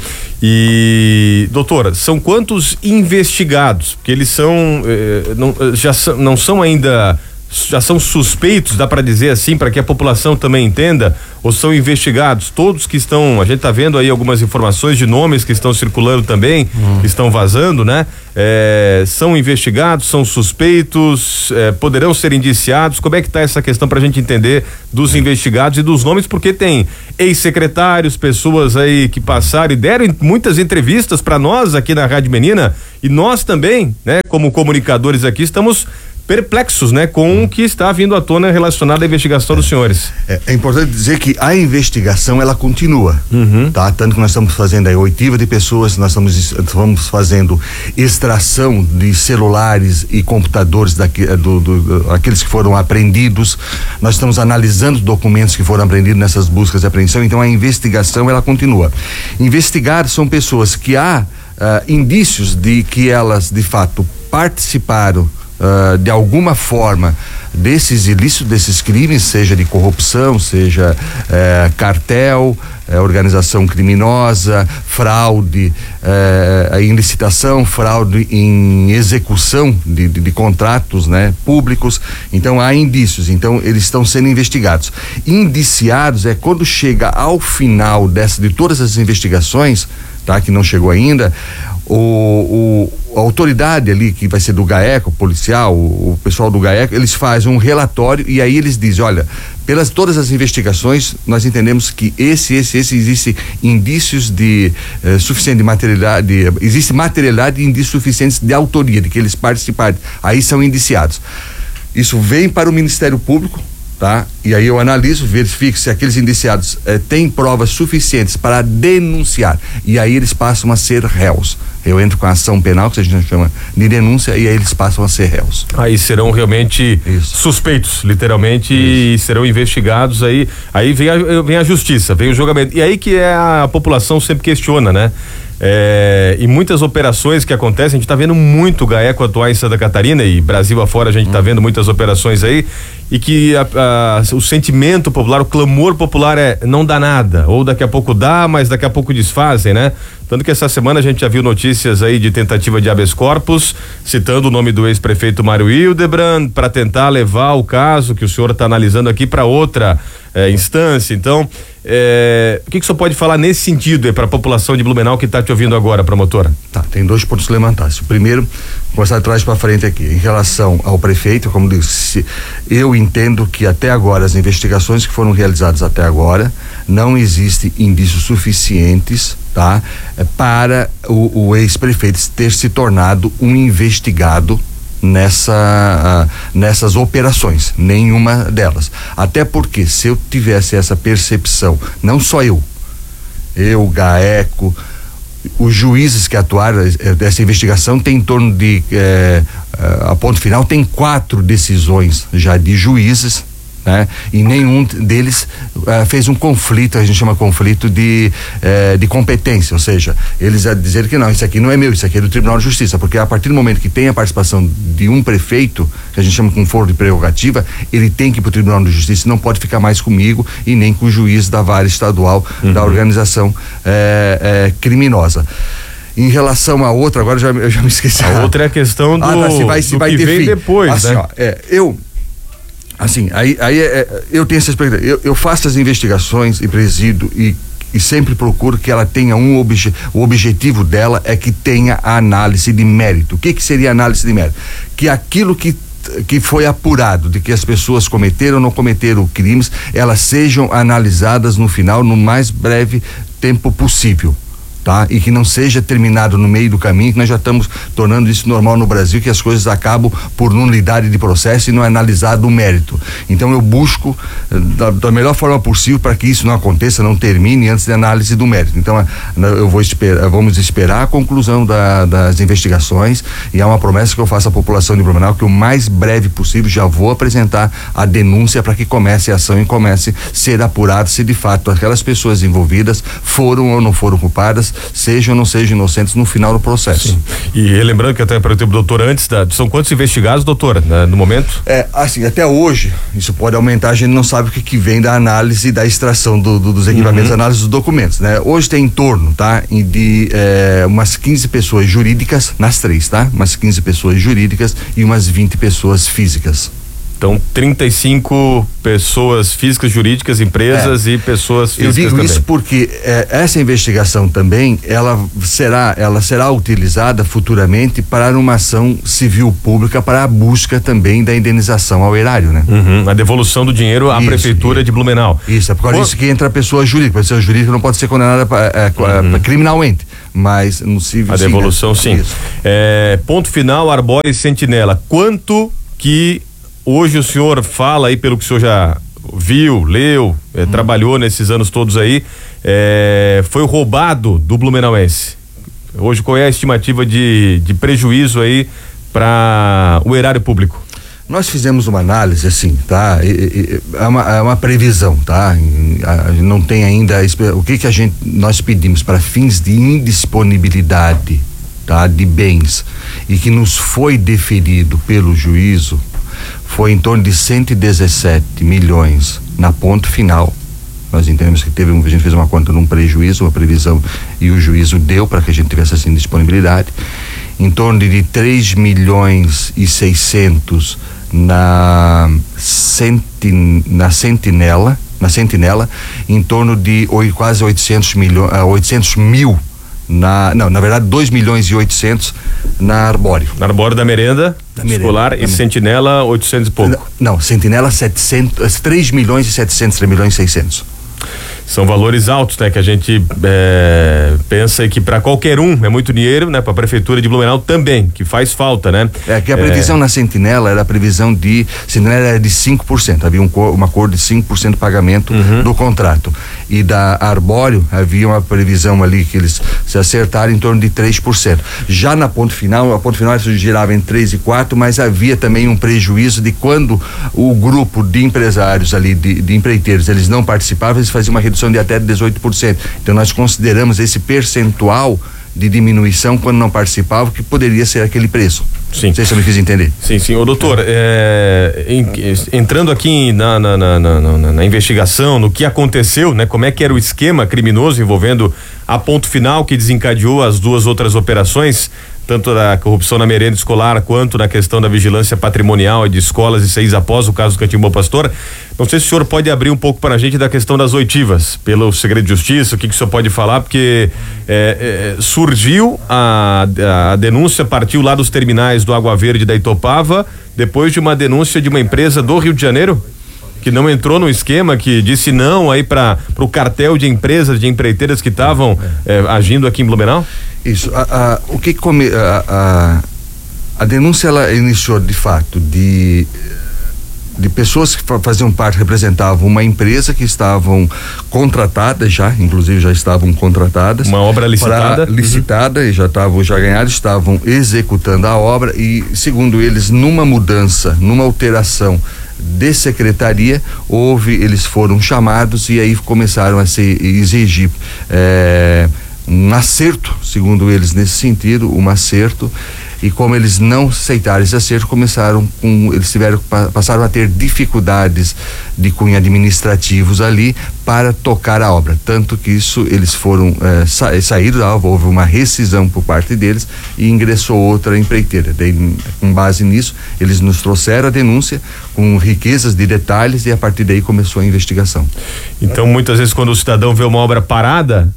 E doutora, são quantos investigados? Porque eles são eh, não, já são, não são ainda já são suspeitos, dá para dizer assim, para que a população também entenda, ou são investigados? Todos que estão, a gente tá vendo aí algumas informações de nomes que estão circulando também, hum. que estão vazando, né? É, são investigados, são suspeitos, é, poderão ser indiciados? Como é que tá essa questão pra gente entender dos investigados e dos nomes? Porque tem ex-secretários, pessoas aí que passaram e deram muitas entrevistas para nós aqui na Rádio Menina, e nós também, né, como comunicadores aqui, estamos perplexos, né, com o que está vindo à tona relacionado à investigação dos senhores. É, é importante dizer que a investigação ela continua, uhum. tá? Tanto que nós estamos fazendo aí oitiva de pessoas, nós estamos, estamos fazendo extração de celulares e computadores daqui, do, do, do, aqueles que foram apreendidos, nós estamos analisando os documentos que foram apreendidos nessas buscas de apreensão, então a investigação ela continua. Investigar são pessoas que há uh, indícios de que elas de fato participaram Uh, de alguma forma desses ilícitos, desses crimes, seja de corrupção, seja uh, cartel, uh, organização criminosa, fraude, uh, em licitação, fraude em execução de, de, de contratos, né, públicos. Então há indícios, então eles estão sendo investigados. Indiciados é quando chega ao final dessa, de todas as investigações, tá, que não chegou ainda, o, o a autoridade ali que vai ser do GAECO, o policial, o, o pessoal do GAECO, eles fazem faz um relatório e aí eles dizem, olha, pelas todas as investigações, nós entendemos que esse, esse, esse, existem indícios de eh, suficiente materialidade, existe materialidade e indícios suficientes de autoria, de que eles participaram, aí são indiciados. Isso vem para o Ministério Público, tá? E aí eu analiso, verifico se aqueles indiciados eh, têm provas suficientes para denunciar, e aí eles passam a ser réus. Eu entro com a ação penal, que a gente chama de denúncia, e aí eles passam a ser réus. Aí serão realmente Isso. suspeitos, literalmente, Isso. e serão investigados. Aí, aí vem, a, vem a justiça, vem o julgamento. E aí que é a população sempre questiona, né? É, e muitas operações que acontecem, a gente está vendo muito GAECO atuar em Santa Catarina e Brasil afora, a gente está hum. vendo muitas operações aí, e que a, a, o sentimento popular, o clamor popular é não dá nada, ou daqui a pouco dá, mas daqui a pouco desfazem, né? Tanto que essa semana a gente já viu notícias aí de tentativa de habeas corpus, citando o nome do ex-prefeito Mário Hildebrand, para tentar levar o caso que o senhor está analisando aqui para outra eh, instância. Então, eh, o que, que o senhor pode falar nesse sentido para a população de Blumenau que está te ouvindo agora, promotora? Tá, tem dois pontos levantados. O primeiro, começar de trás para frente aqui. Em relação ao prefeito, como disse, eu entendo que até agora, as investigações que foram realizadas até agora, não existem indícios suficientes, tá, para o, o ex-prefeito ter se tornado um investigado nessa uh, nessas operações, nenhuma delas. Até porque se eu tivesse essa percepção, não só eu, eu, GAECO, os juízes que atuaram dessa investigação tem em torno de eh, a ponto final tem quatro decisões já de juízes, né? E nenhum deles uh, fez um conflito, a gente chama conflito de uh, de competência, ou seja, eles a dizer que não, isso aqui não é meu, isso aqui é do Tribunal de Justiça, porque a partir do momento que tem a participação de um prefeito, que a gente chama com foro de prerrogativa, ele tem que ir para o Tribunal de Justiça, não pode ficar mais comigo e nem com o juiz da vara estadual uhum. da organização uh, uh, criminosa. Em relação a outra, agora já, eu já me esqueci. A outra é a questão do, ah, se vai, se do vai que ter vem fim. Depois, assim, né? Ó, é, eu Assim, aí, aí é, é, eu tenho essa expectativa. Eu, eu faço as investigações e presido e, e sempre procuro que ela tenha um obje, o objetivo dela é que tenha a análise de mérito. O que que seria a análise de mérito? Que aquilo que que foi apurado de que as pessoas cometeram ou não cometeram crimes, elas sejam analisadas no final no mais breve tempo possível. Tá? E que não seja terminado no meio do caminho, que nós já estamos tornando isso normal no Brasil, que as coisas acabam por nulidade de processo e não é analisado o mérito. Então eu busco da, da melhor forma possível para que isso não aconteça, não termine antes da análise do mérito. Então eu vou esperar, vamos esperar a conclusão da, das investigações, e é uma promessa que eu faço à população de Blumenau que o mais breve possível já vou apresentar a denúncia para que comece a ação e comece a ser apurado se de fato aquelas pessoas envolvidas foram ou não foram culpadas, sejam ou não sejam inocentes no final do processo. Sim. E lembrando que até para o doutor antes, da, são quantos investigados, doutor, né, no momento? É, assim, até hoje, isso pode aumentar, a gente não sabe o que, que vem da análise e da extração do, do, dos equipamentos, uhum. análise dos documentos, né? Hoje tem em torno, tá? De é, umas quinze pessoas jurídicas, nas três, tá? Umas quinze pessoas jurídicas e umas vinte pessoas físicas. Então, trinta e cinco pessoas físicas, jurídicas, empresas é. e pessoas físicas. Eu digo também. isso porque é, essa investigação também, ela será, ela será utilizada futuramente para uma ação civil pública para a busca também da indenização ao erário, né? Uhum, a devolução do dinheiro à isso, prefeitura isso. de Blumenau. Isso, é por causa disso que entra a pessoa jurídica. A pessoa jurídica não pode ser condenada é, uhum. criminalmente, mas no civil. A sim, devolução, né? sim. É, ponto final, Arbora e Sentinela. Quanto que hoje o senhor fala aí, pelo que o senhor já viu, leu, é, hum. trabalhou nesses anos todos aí, é, foi roubado do blumenauense? Hoje qual é a estimativa de, de prejuízo aí para o erário público? Nós fizemos uma análise assim, tá? E, e, é, uma, é uma previsão, tá? A, não tem ainda o que que a gente nós pedimos para fins de indisponibilidade, tá? De bens, e que nos foi deferido pelo juízo, foi em torno de cento e dezessete milhões na ponto final. Nós entendemos que teve, a gente fez uma conta num prejuízo, uma previsão, e o juízo deu para que a gente tivesse assim disponibilidade. Em torno de três milhões e seiscentos na senti, na sentinela, na sentinela, em torno de oi, quase oitocentos milhões, uh, oitocentos mil na, não, na verdade dois milhões e oitocentos na Arbóreo. Na Arbóreo da Merenda? Escolar e Sentinela oitocentos e pouco. Não, não Sentinela setecentos, três milhões e setecentos, três milhões e seiscentos. São valores altos, né? Que a gente é, pensa que para qualquer um é muito dinheiro, né? Para a prefeitura de Blumenau também, que faz falta, né? É que a previsão é... na Sentinela era a previsão de Sentinela era de cinco por cento, havia um, uma acordo de cinco por cento de pagamento uhum. do contrato. E da Arbóreo havia uma previsão ali que eles se acertaram em torno de três por cento. Já na ponto final, a ponto final girava em três e quatro, mas havia também um prejuízo de quando o grupo de empresários ali, de, de empreiteiros, eles não participavam, eles faziam uma redução de até dezoito por cento. Então nós consideramos esse percentual de diminuição quando não participava, que poderia ser aquele preço. Sim. Não sei se eu me fiz entender. Sim, sim. Ô doutor, é, em, entrando aqui na, na, na, na, na investigação, no que aconteceu, né? Como é que era o esquema criminoso envolvendo a Ponto Final, que desencadeou as duas outras operações, tanto da corrupção na merenda escolar quanto na questão da vigilância patrimonial de escolas e seis após o caso do Cantinho Bom Pastor. Não sei se o senhor pode abrir um pouco para a gente da questão das oitivas, pelo segredo de justiça, o que, que o senhor pode falar, porque é, é, surgiu a, a denúncia, partiu lá dos terminais do Água Verde da Itopava, depois de uma denúncia de uma empresa do Rio de Janeiro, que não entrou no esquema, que disse não aí para o cartel de empresas, de empreiteiras que estavam é, agindo aqui em Blumenau? Isso, a, a, o que come, a, a, a denúncia ela iniciou de fato de de pessoas que faziam parte, representavam uma empresa que estavam contratadas já, inclusive já estavam contratadas. Uma obra licitada. Licitada uhum. e já estavam, já ganharam, estavam executando a obra e, segundo eles, numa mudança, numa alteração de secretaria, houve, eles foram chamados e aí começaram a se exigir é, um acerto, segundo eles nesse sentido, um acerto. E como eles não aceitaram esse acerto, começaram com, eles tiveram, passaram a ter dificuldades de cunho administrativos ali para tocar a obra, tanto que isso, eles foram, eh, sa, saíram da obra, houve uma rescisão por parte deles e ingressou outra empreiteira. Daí, com base nisso, eles nos trouxeram a denúncia com riquezas de detalhes e a partir daí começou a investigação. Então, muitas vezes quando o cidadão vê uma obra parada,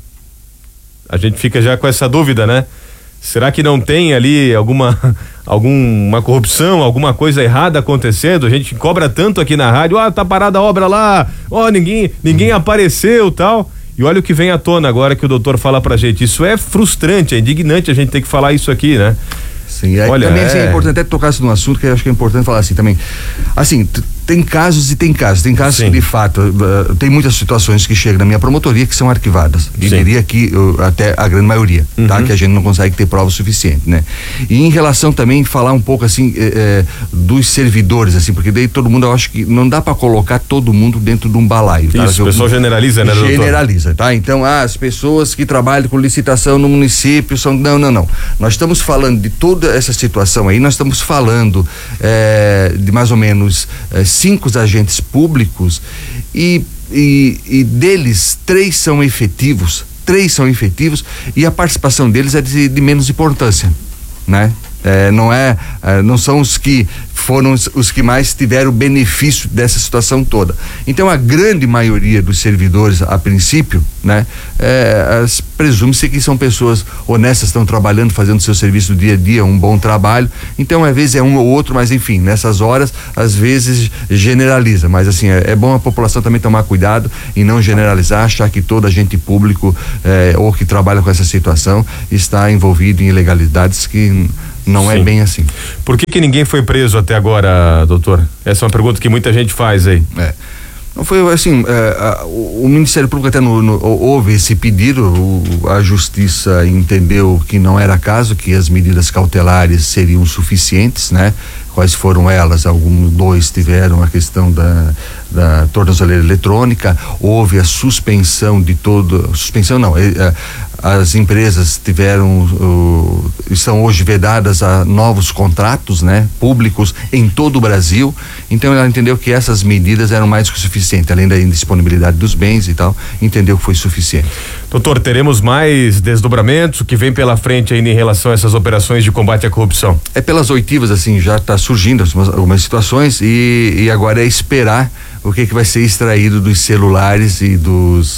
a gente fica já com essa dúvida, né? Será que não tem ali alguma, alguma corrupção, alguma coisa errada acontecendo? A gente cobra tanto aqui na rádio, ah, tá parada a obra lá, ó, oh, ninguém, ninguém apareceu, tal. E olha o que vem à tona agora que o doutor fala pra gente. Isso é frustrante, é indignante a gente ter que falar isso aqui, né? Sim, aí, olha, também é... Assim, é importante até tocar num assunto que eu acho que é importante falar assim também. Assim, t- tem casos e tem casos. Tem casos Sim. que de fato, uh, tem muitas situações que chegam na minha promotoria que são arquivadas. E diria que uh, até a grande maioria, uhum. tá? Que a gente não consegue ter prova suficiente, né? E em relação também, falar um pouco assim, eh, eh, dos servidores, assim, porque daí todo mundo, eu acho que não dá pra colocar todo mundo dentro de um balaio. Tá? Isso, o pessoal generaliza, né, doutor? Generaliza, tá? Então, ah, as pessoas que trabalham com licitação no município são, não, não, não. Nós estamos falando de toda essa situação aí, nós estamos falando eh, de mais ou menos eh, cinco agentes públicos e, e, e deles três são efetivos, três são efetivos e a participação deles é de, de menos importância, né? É, não é, é, não são os que foram os, os que mais tiveram benefício dessa situação toda. Então a grande maioria dos servidores, a princípio, né, é, as, presume-se que são pessoas honestas, estão trabalhando, fazendo seu serviço do dia a dia, um bom trabalho. Então às vezes é um ou outro, mas enfim, nessas horas às vezes generaliza, mas assim, é, é bom a população também tomar cuidado e não generalizar, achar que todo agente público é, ou que trabalha com essa situação está envolvido em ilegalidades que não Sim. é bem assim. Por que que ninguém foi preso até agora, doutor? Essa é uma pergunta que muita gente faz aí. É. Não foi assim, é, a, o, o Ministério Público até no, no, houve esse pedido, o, a Justiça entendeu que não era caso, que as medidas cautelares seriam suficientes, né? Quais foram elas? Alguns dois tiveram a questão da, da tornozeleira eletrônica, houve a suspensão de todo, suspensão não, é, as empresas tiveram, uh, estão hoje vedadas a novos contratos, né? Públicos em todo o Brasil, então ela entendeu que essas medidas eram mais que suficientes, além da indisponibilidade dos bens e tal, entendeu que foi suficiente. Doutor, teremos mais desdobramentos, o que vem pela frente ainda em relação a essas operações de combate à corrupção? É pelas oitivas, assim, já está surgindo algumas, algumas situações e, e agora é esperar o que que vai ser extraído dos celulares e dos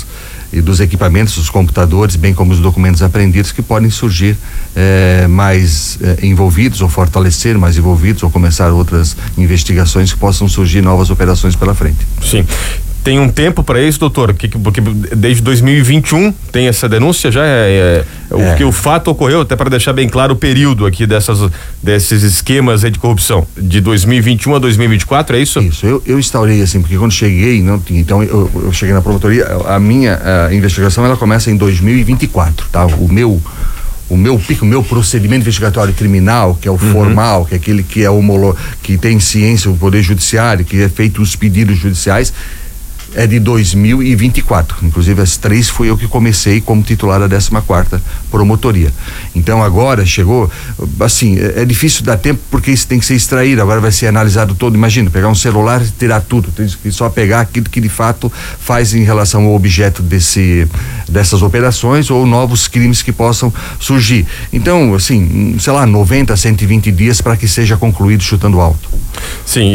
e dos equipamentos, os computadores, bem como os documentos apreendidos que podem surgir eh, mais eh, envolvidos ou fortalecer mais envolvidos ou começar outras investigações que possam surgir novas operações pela frente. Sim. Tem um tempo para isso, doutor? Que, porque desde dois mil e vinte e um tem essa denúncia já? É, é, é. O que o fato ocorreu, até para deixar bem claro o período aqui dessas, desses esquemas aí de corrupção, de dois mil e vinte e um a dois mil e vinte e quatro, é isso? Isso, eu, eu instaurei assim, porque quando cheguei, não tinha, então eu, eu cheguei na promotoria, a minha a investigação ela começa em dois mil e vinte e quatro, tá? O meu o meu pico, o meu procedimento investigatório criminal, que é o uhum. formal, que é aquele que é homolo, que tem ciência, o Poder Judiciário, que é feito os pedidos judiciais, é de dois mil e vinte e quatro. Inclusive as três fui eu que comecei como titular da décima quarta promotoria. Então agora chegou, assim, é, é difícil dar tempo porque isso tem que ser extraído, agora vai ser analisado todo. Imagina, pegar um celular e tirar tudo, tem que só pegar aquilo que de fato faz em relação ao objeto desse, dessas operações ou novos crimes que possam surgir. Então, assim, sei lá, noventa, cento e vinte dias para que seja concluído chutando alto. Sim,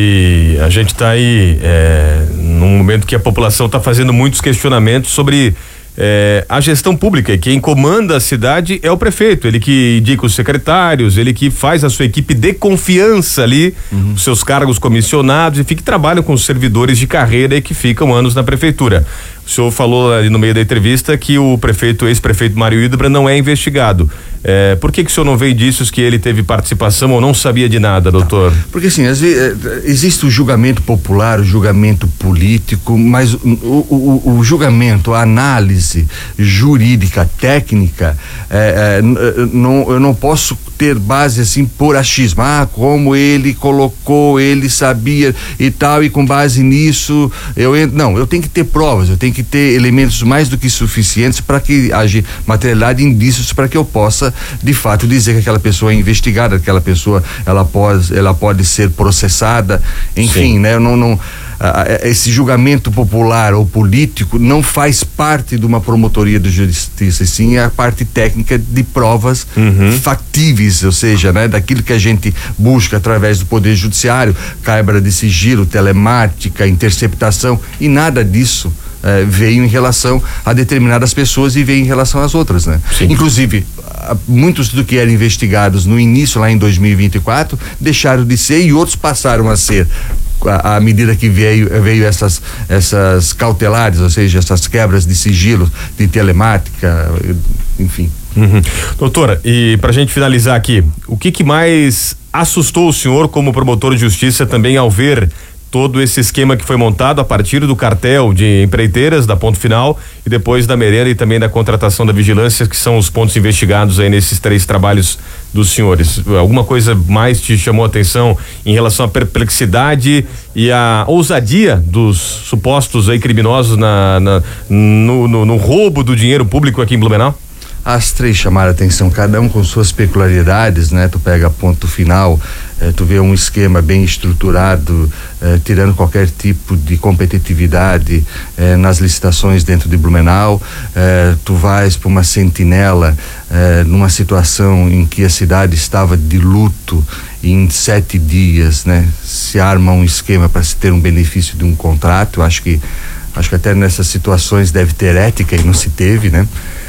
e a gente está aí é, num momento que a população está fazendo muitos questionamentos sobre é, a gestão pública. Quem comanda a cidade é o prefeito, ele que indica os secretários, ele que faz a sua equipe de confiança ali, uhum. os seus cargos comissionados, e que trabalham com os servidores de carreira e que ficam anos na prefeitura. O senhor falou ali no meio da entrevista que o prefeito, ex-prefeito Mário Hidbra, não é investigado. É, por que que o senhor não veio disso, que ele teve participação ou não sabia de nada, doutor? Porque assim, às vezes, existe o julgamento popular, o julgamento político, mas o, o, o, o julgamento, a análise jurídica, técnica, é, é, não, eu não posso ter base assim por achismo. Ah, como ele colocou, ele sabia e tal, e com base nisso eu entro. Não, eu tenho que ter provas, eu tenho que ter elementos mais do que suficientes para que haja materialidade, indícios para que eu possa de fato dizer que aquela pessoa é investigada, aquela pessoa ela pode, ela pode ser processada, enfim, Sim. né? Eu não, não esse julgamento popular ou político não faz parte de uma promotoria de justiça, sim a parte técnica de provas uhum. factíveis, ou seja, né, daquilo que a gente busca através do Poder Judiciário, quebra de sigilo, telemática, interceptação, e nada disso eh, veio em relação a determinadas pessoas e veio em relação às outras, né? Sim. Inclusive, muitos do que eram investigados no início, lá em dois mil e vinte e quatro, deixaram de ser e outros passaram a ser. À medida que veio, veio essas, essas cautelares, ou seja, essas quebras de sigilo, de telemática, enfim. Uhum. Doutora, e pra gente finalizar aqui, o que que mais assustou o senhor como promotor de justiça também ao ver todo esse esquema que foi montado a partir do cartel de empreiteiras da Ponto Final e depois da merenda e também da contratação da vigilância, que são os pontos investigados aí nesses três trabalhos dos senhores? Alguma coisa mais te chamou a atenção em relação à perplexidade e à ousadia dos supostos aí criminosos na, na no, no, no roubo do dinheiro público aqui em Blumenau? As três chamaram a atenção, cada um com suas peculiaridades, né? Tu pega Ponto Final, eh, tu vê um esquema bem estruturado, eh, tirando qualquer tipo de competitividade eh, nas licitações dentro de Blumenau. Eh, tu vais para uma Sentinela, eh, numa situação em que a cidade estava de luto, e em sete dias, né? Se arma um esquema para se ter um benefício de um contrato. Eu acho que, acho que até nessas situações deve ter ética e não se teve, né?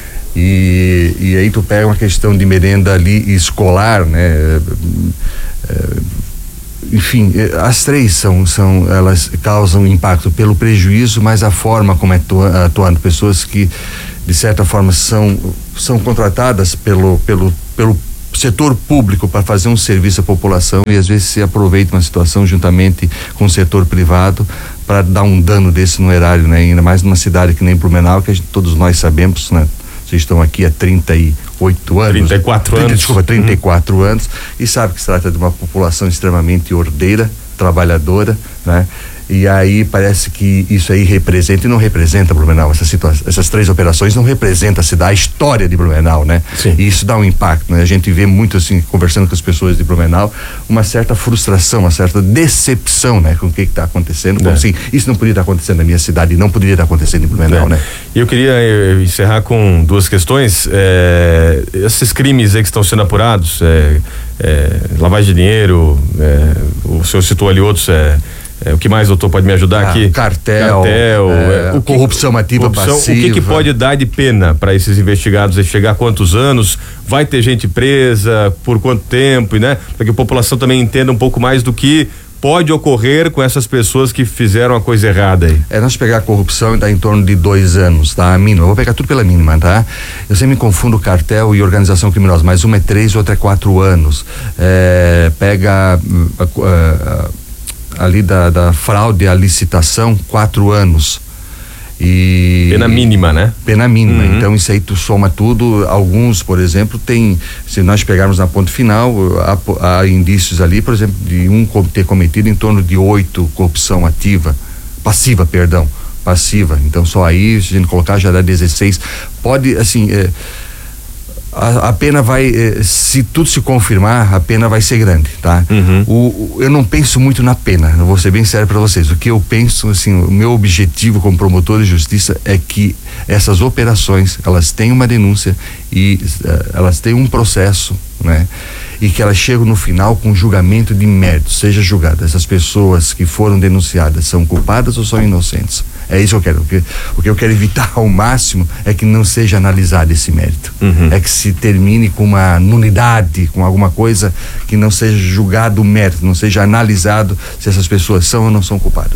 E, e aí tu pega uma questão de merenda ali escolar, né? É, é, enfim, as três são, são, elas causam impacto pelo prejuízo, mas a forma como é atuando, pessoas que de certa forma são, são contratadas pelo, pelo, pelo setor público para fazer um serviço à população e às vezes se aproveita uma situação juntamente com o setor privado para dar um dano desse no erário, né? Ainda mais numa cidade que nem Blumenau, que a gente, todos nós sabemos, né? Vocês estão aqui há trinta e oito anos. trinta e quatro trinta, anos. Desculpa, trinta e quatro uhum. anos, e sabe que se trata de uma população extremamente ordeira, trabalhadora, né? E aí parece que isso aí representa, e não representa Blumenau, essa situação, essas três operações não representam a cidade, a história de Blumenau, né? Sim. E isso dá um impacto, né? A gente vê muito assim, conversando com as pessoas de Blumenau, uma certa frustração, uma certa decepção, né? Com o que está acontecendo, como é. assim, isso não podia estar acontecendo na minha cidade, não poderia estar acontecendo em Blumenau, é. né? E eu queria eh, encerrar com duas questões. Eh, esses crimes aí que estão sendo apurados, eh, eh, lavagem de dinheiro, eh, o senhor citou ali outros, eh, É, o que mais, doutor, pode me ajudar ah, aqui? Cartel, cartel é, é, o que, corrupção ativa corrupção, passiva. O que, que pode dar de pena para esses investigados? É chegar a quantos anos? Vai ter gente presa? Por quanto tempo? Né? Para que a população também entenda um pouco mais do que pode ocorrer com essas pessoas que fizeram a coisa errada aí. É, nós pegar a corrupção e dá em torno de dois anos, tá? A mínima, eu vou pegar tudo pela mínima, tá? Eu sempre me confundo cartel e organização criminosa, mas uma é três, outra é quatro anos. É, pega uh, uh, uh, ali da, da fraude à licitação, quatro anos. E pena mínima, né? Pena mínima. Uhum. Então isso aí tu soma tudo. Alguns, por exemplo, tem, se nós pegarmos na ponto final, há, há indícios ali, por exemplo, de um ter cometido em torno de oito corrupção ativa, passiva, perdão, passiva. Então só aí, se a gente colocar, já dá dezesseis. Pode, assim, é, a, a pena vai, eh, se tudo se confirmar, a pena vai ser grande, tá? Uhum. O, o, eu não penso muito na pena, eu vou ser bem sério para vocês. O que eu penso, assim, o meu objetivo como promotor de justiça é que essas operações, elas têm uma denúncia e uh, elas têm um processo, né? E que elas chegam no final com julgamento de mérito, seja julgada. Essas pessoas que foram denunciadas são culpadas ou são inocentes? É isso que eu quero. O que, o que eu quero evitar ao máximo é que não seja analisado esse mérito. Uhum. É que se termine com uma nulidade, com alguma coisa que não seja julgado o mérito, não seja analisado se essas pessoas são ou não são culpadas.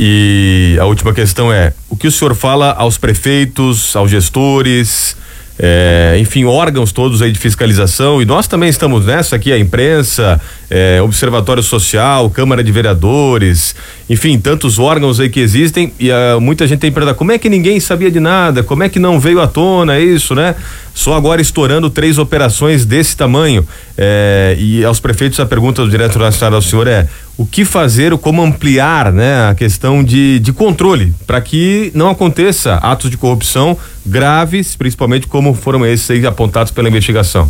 E a última questão é, o que o senhor fala aos prefeitos, aos gestores, É, enfim, órgãos todos aí de fiscalização, e nós também estamos nessa aqui, a imprensa, é, Observatório Social, Câmara de Vereadores, enfim, tantos órgãos aí que existem, e uh, muita gente tem perguntado, como é que ninguém sabia de nada, como é que não veio à tona isso, né? Só agora estourando três operações desse tamanho, é, e aos prefeitos a pergunta do diretor nacional ao senhor é, o que fazer, como ampliar, né, a questão de, de controle, para que não aconteça atos de corrupção graves, principalmente como foram esses aí apontados pela investigação?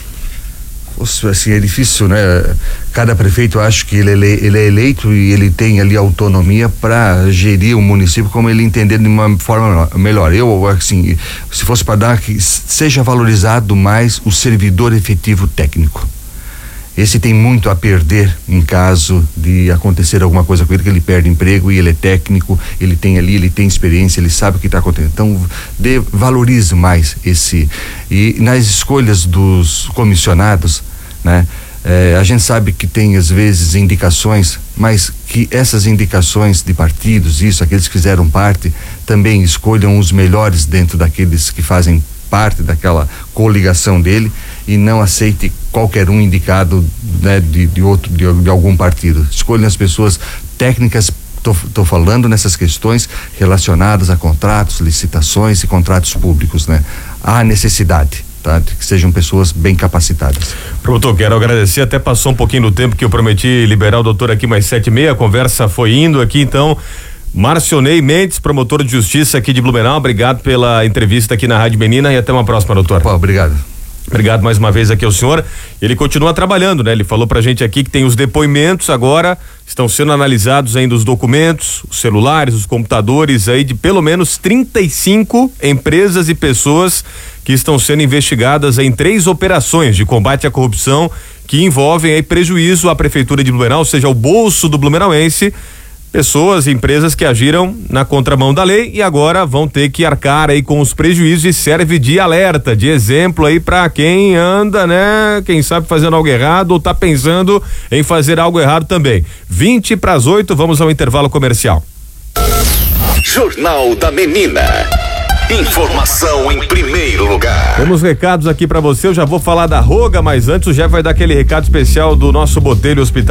Assim, é difícil, né? Cada prefeito, acho que ele, ele é eleito e ele tem ali autonomia para gerir o município como ele entender de uma forma melhor. Eu, assim, se fosse para dar, que seja valorizado mais o servidor efetivo técnico. Esse tem muito a perder em caso de acontecer alguma coisa com ele, que ele perde emprego, e ele é técnico, ele tem ali, ele tem experiência, ele sabe o que está acontecendo. Então, dê, valorize mais esse. E nas escolhas dos comissionados, né? É, a gente sabe que tem às vezes indicações, mas que essas indicações de partidos, isso, aqueles que fizeram parte, também escolham os melhores dentro daqueles que fazem parte daquela coligação dele, e não aceite qualquer um indicado, né, de, de outro, de, de algum partido. Escolham as pessoas técnicas. Tô, tô falando nessas questões relacionadas a contratos, licitações e contratos públicos, né? Há necessidade, tá? De que sejam pessoas bem capacitadas. Promotor, quero agradecer, até passou um pouquinho do tempo que eu prometi liberar o doutor aqui mais sete e meia, a conversa foi indo aqui, então, Marcionei Mendes, promotor de justiça aqui de Blumenau, obrigado pela entrevista aqui na Rádio Menina e até uma próxima, doutor. Pô, obrigado. Obrigado mais uma vez aqui ao senhor. Ele continua trabalhando, né? Ele falou pra gente aqui que tem os depoimentos agora, estão sendo analisados ainda os documentos, os celulares, os computadores aí de pelo menos trinta e cinco empresas e pessoas que estão sendo investigadas em três operações de combate à corrupção que envolvem aí prejuízo à prefeitura de Blumenau, ou seja, ao bolso do blumenauense. Pessoas e empresas que agiram na contramão da lei e agora vão ter que arcar aí com os prejuízos, e serve de alerta, de exemplo aí para quem anda, né? Quem sabe fazendo algo errado ou tá pensando em fazer algo errado também. vinte para as oito, vamos ao intervalo comercial. Jornal da Menina. Informação em primeiro lugar. Temos recados aqui para você, eu já vou falar da Roga, mas antes o Jeff vai dar aquele recado especial do nosso Botelho Hospital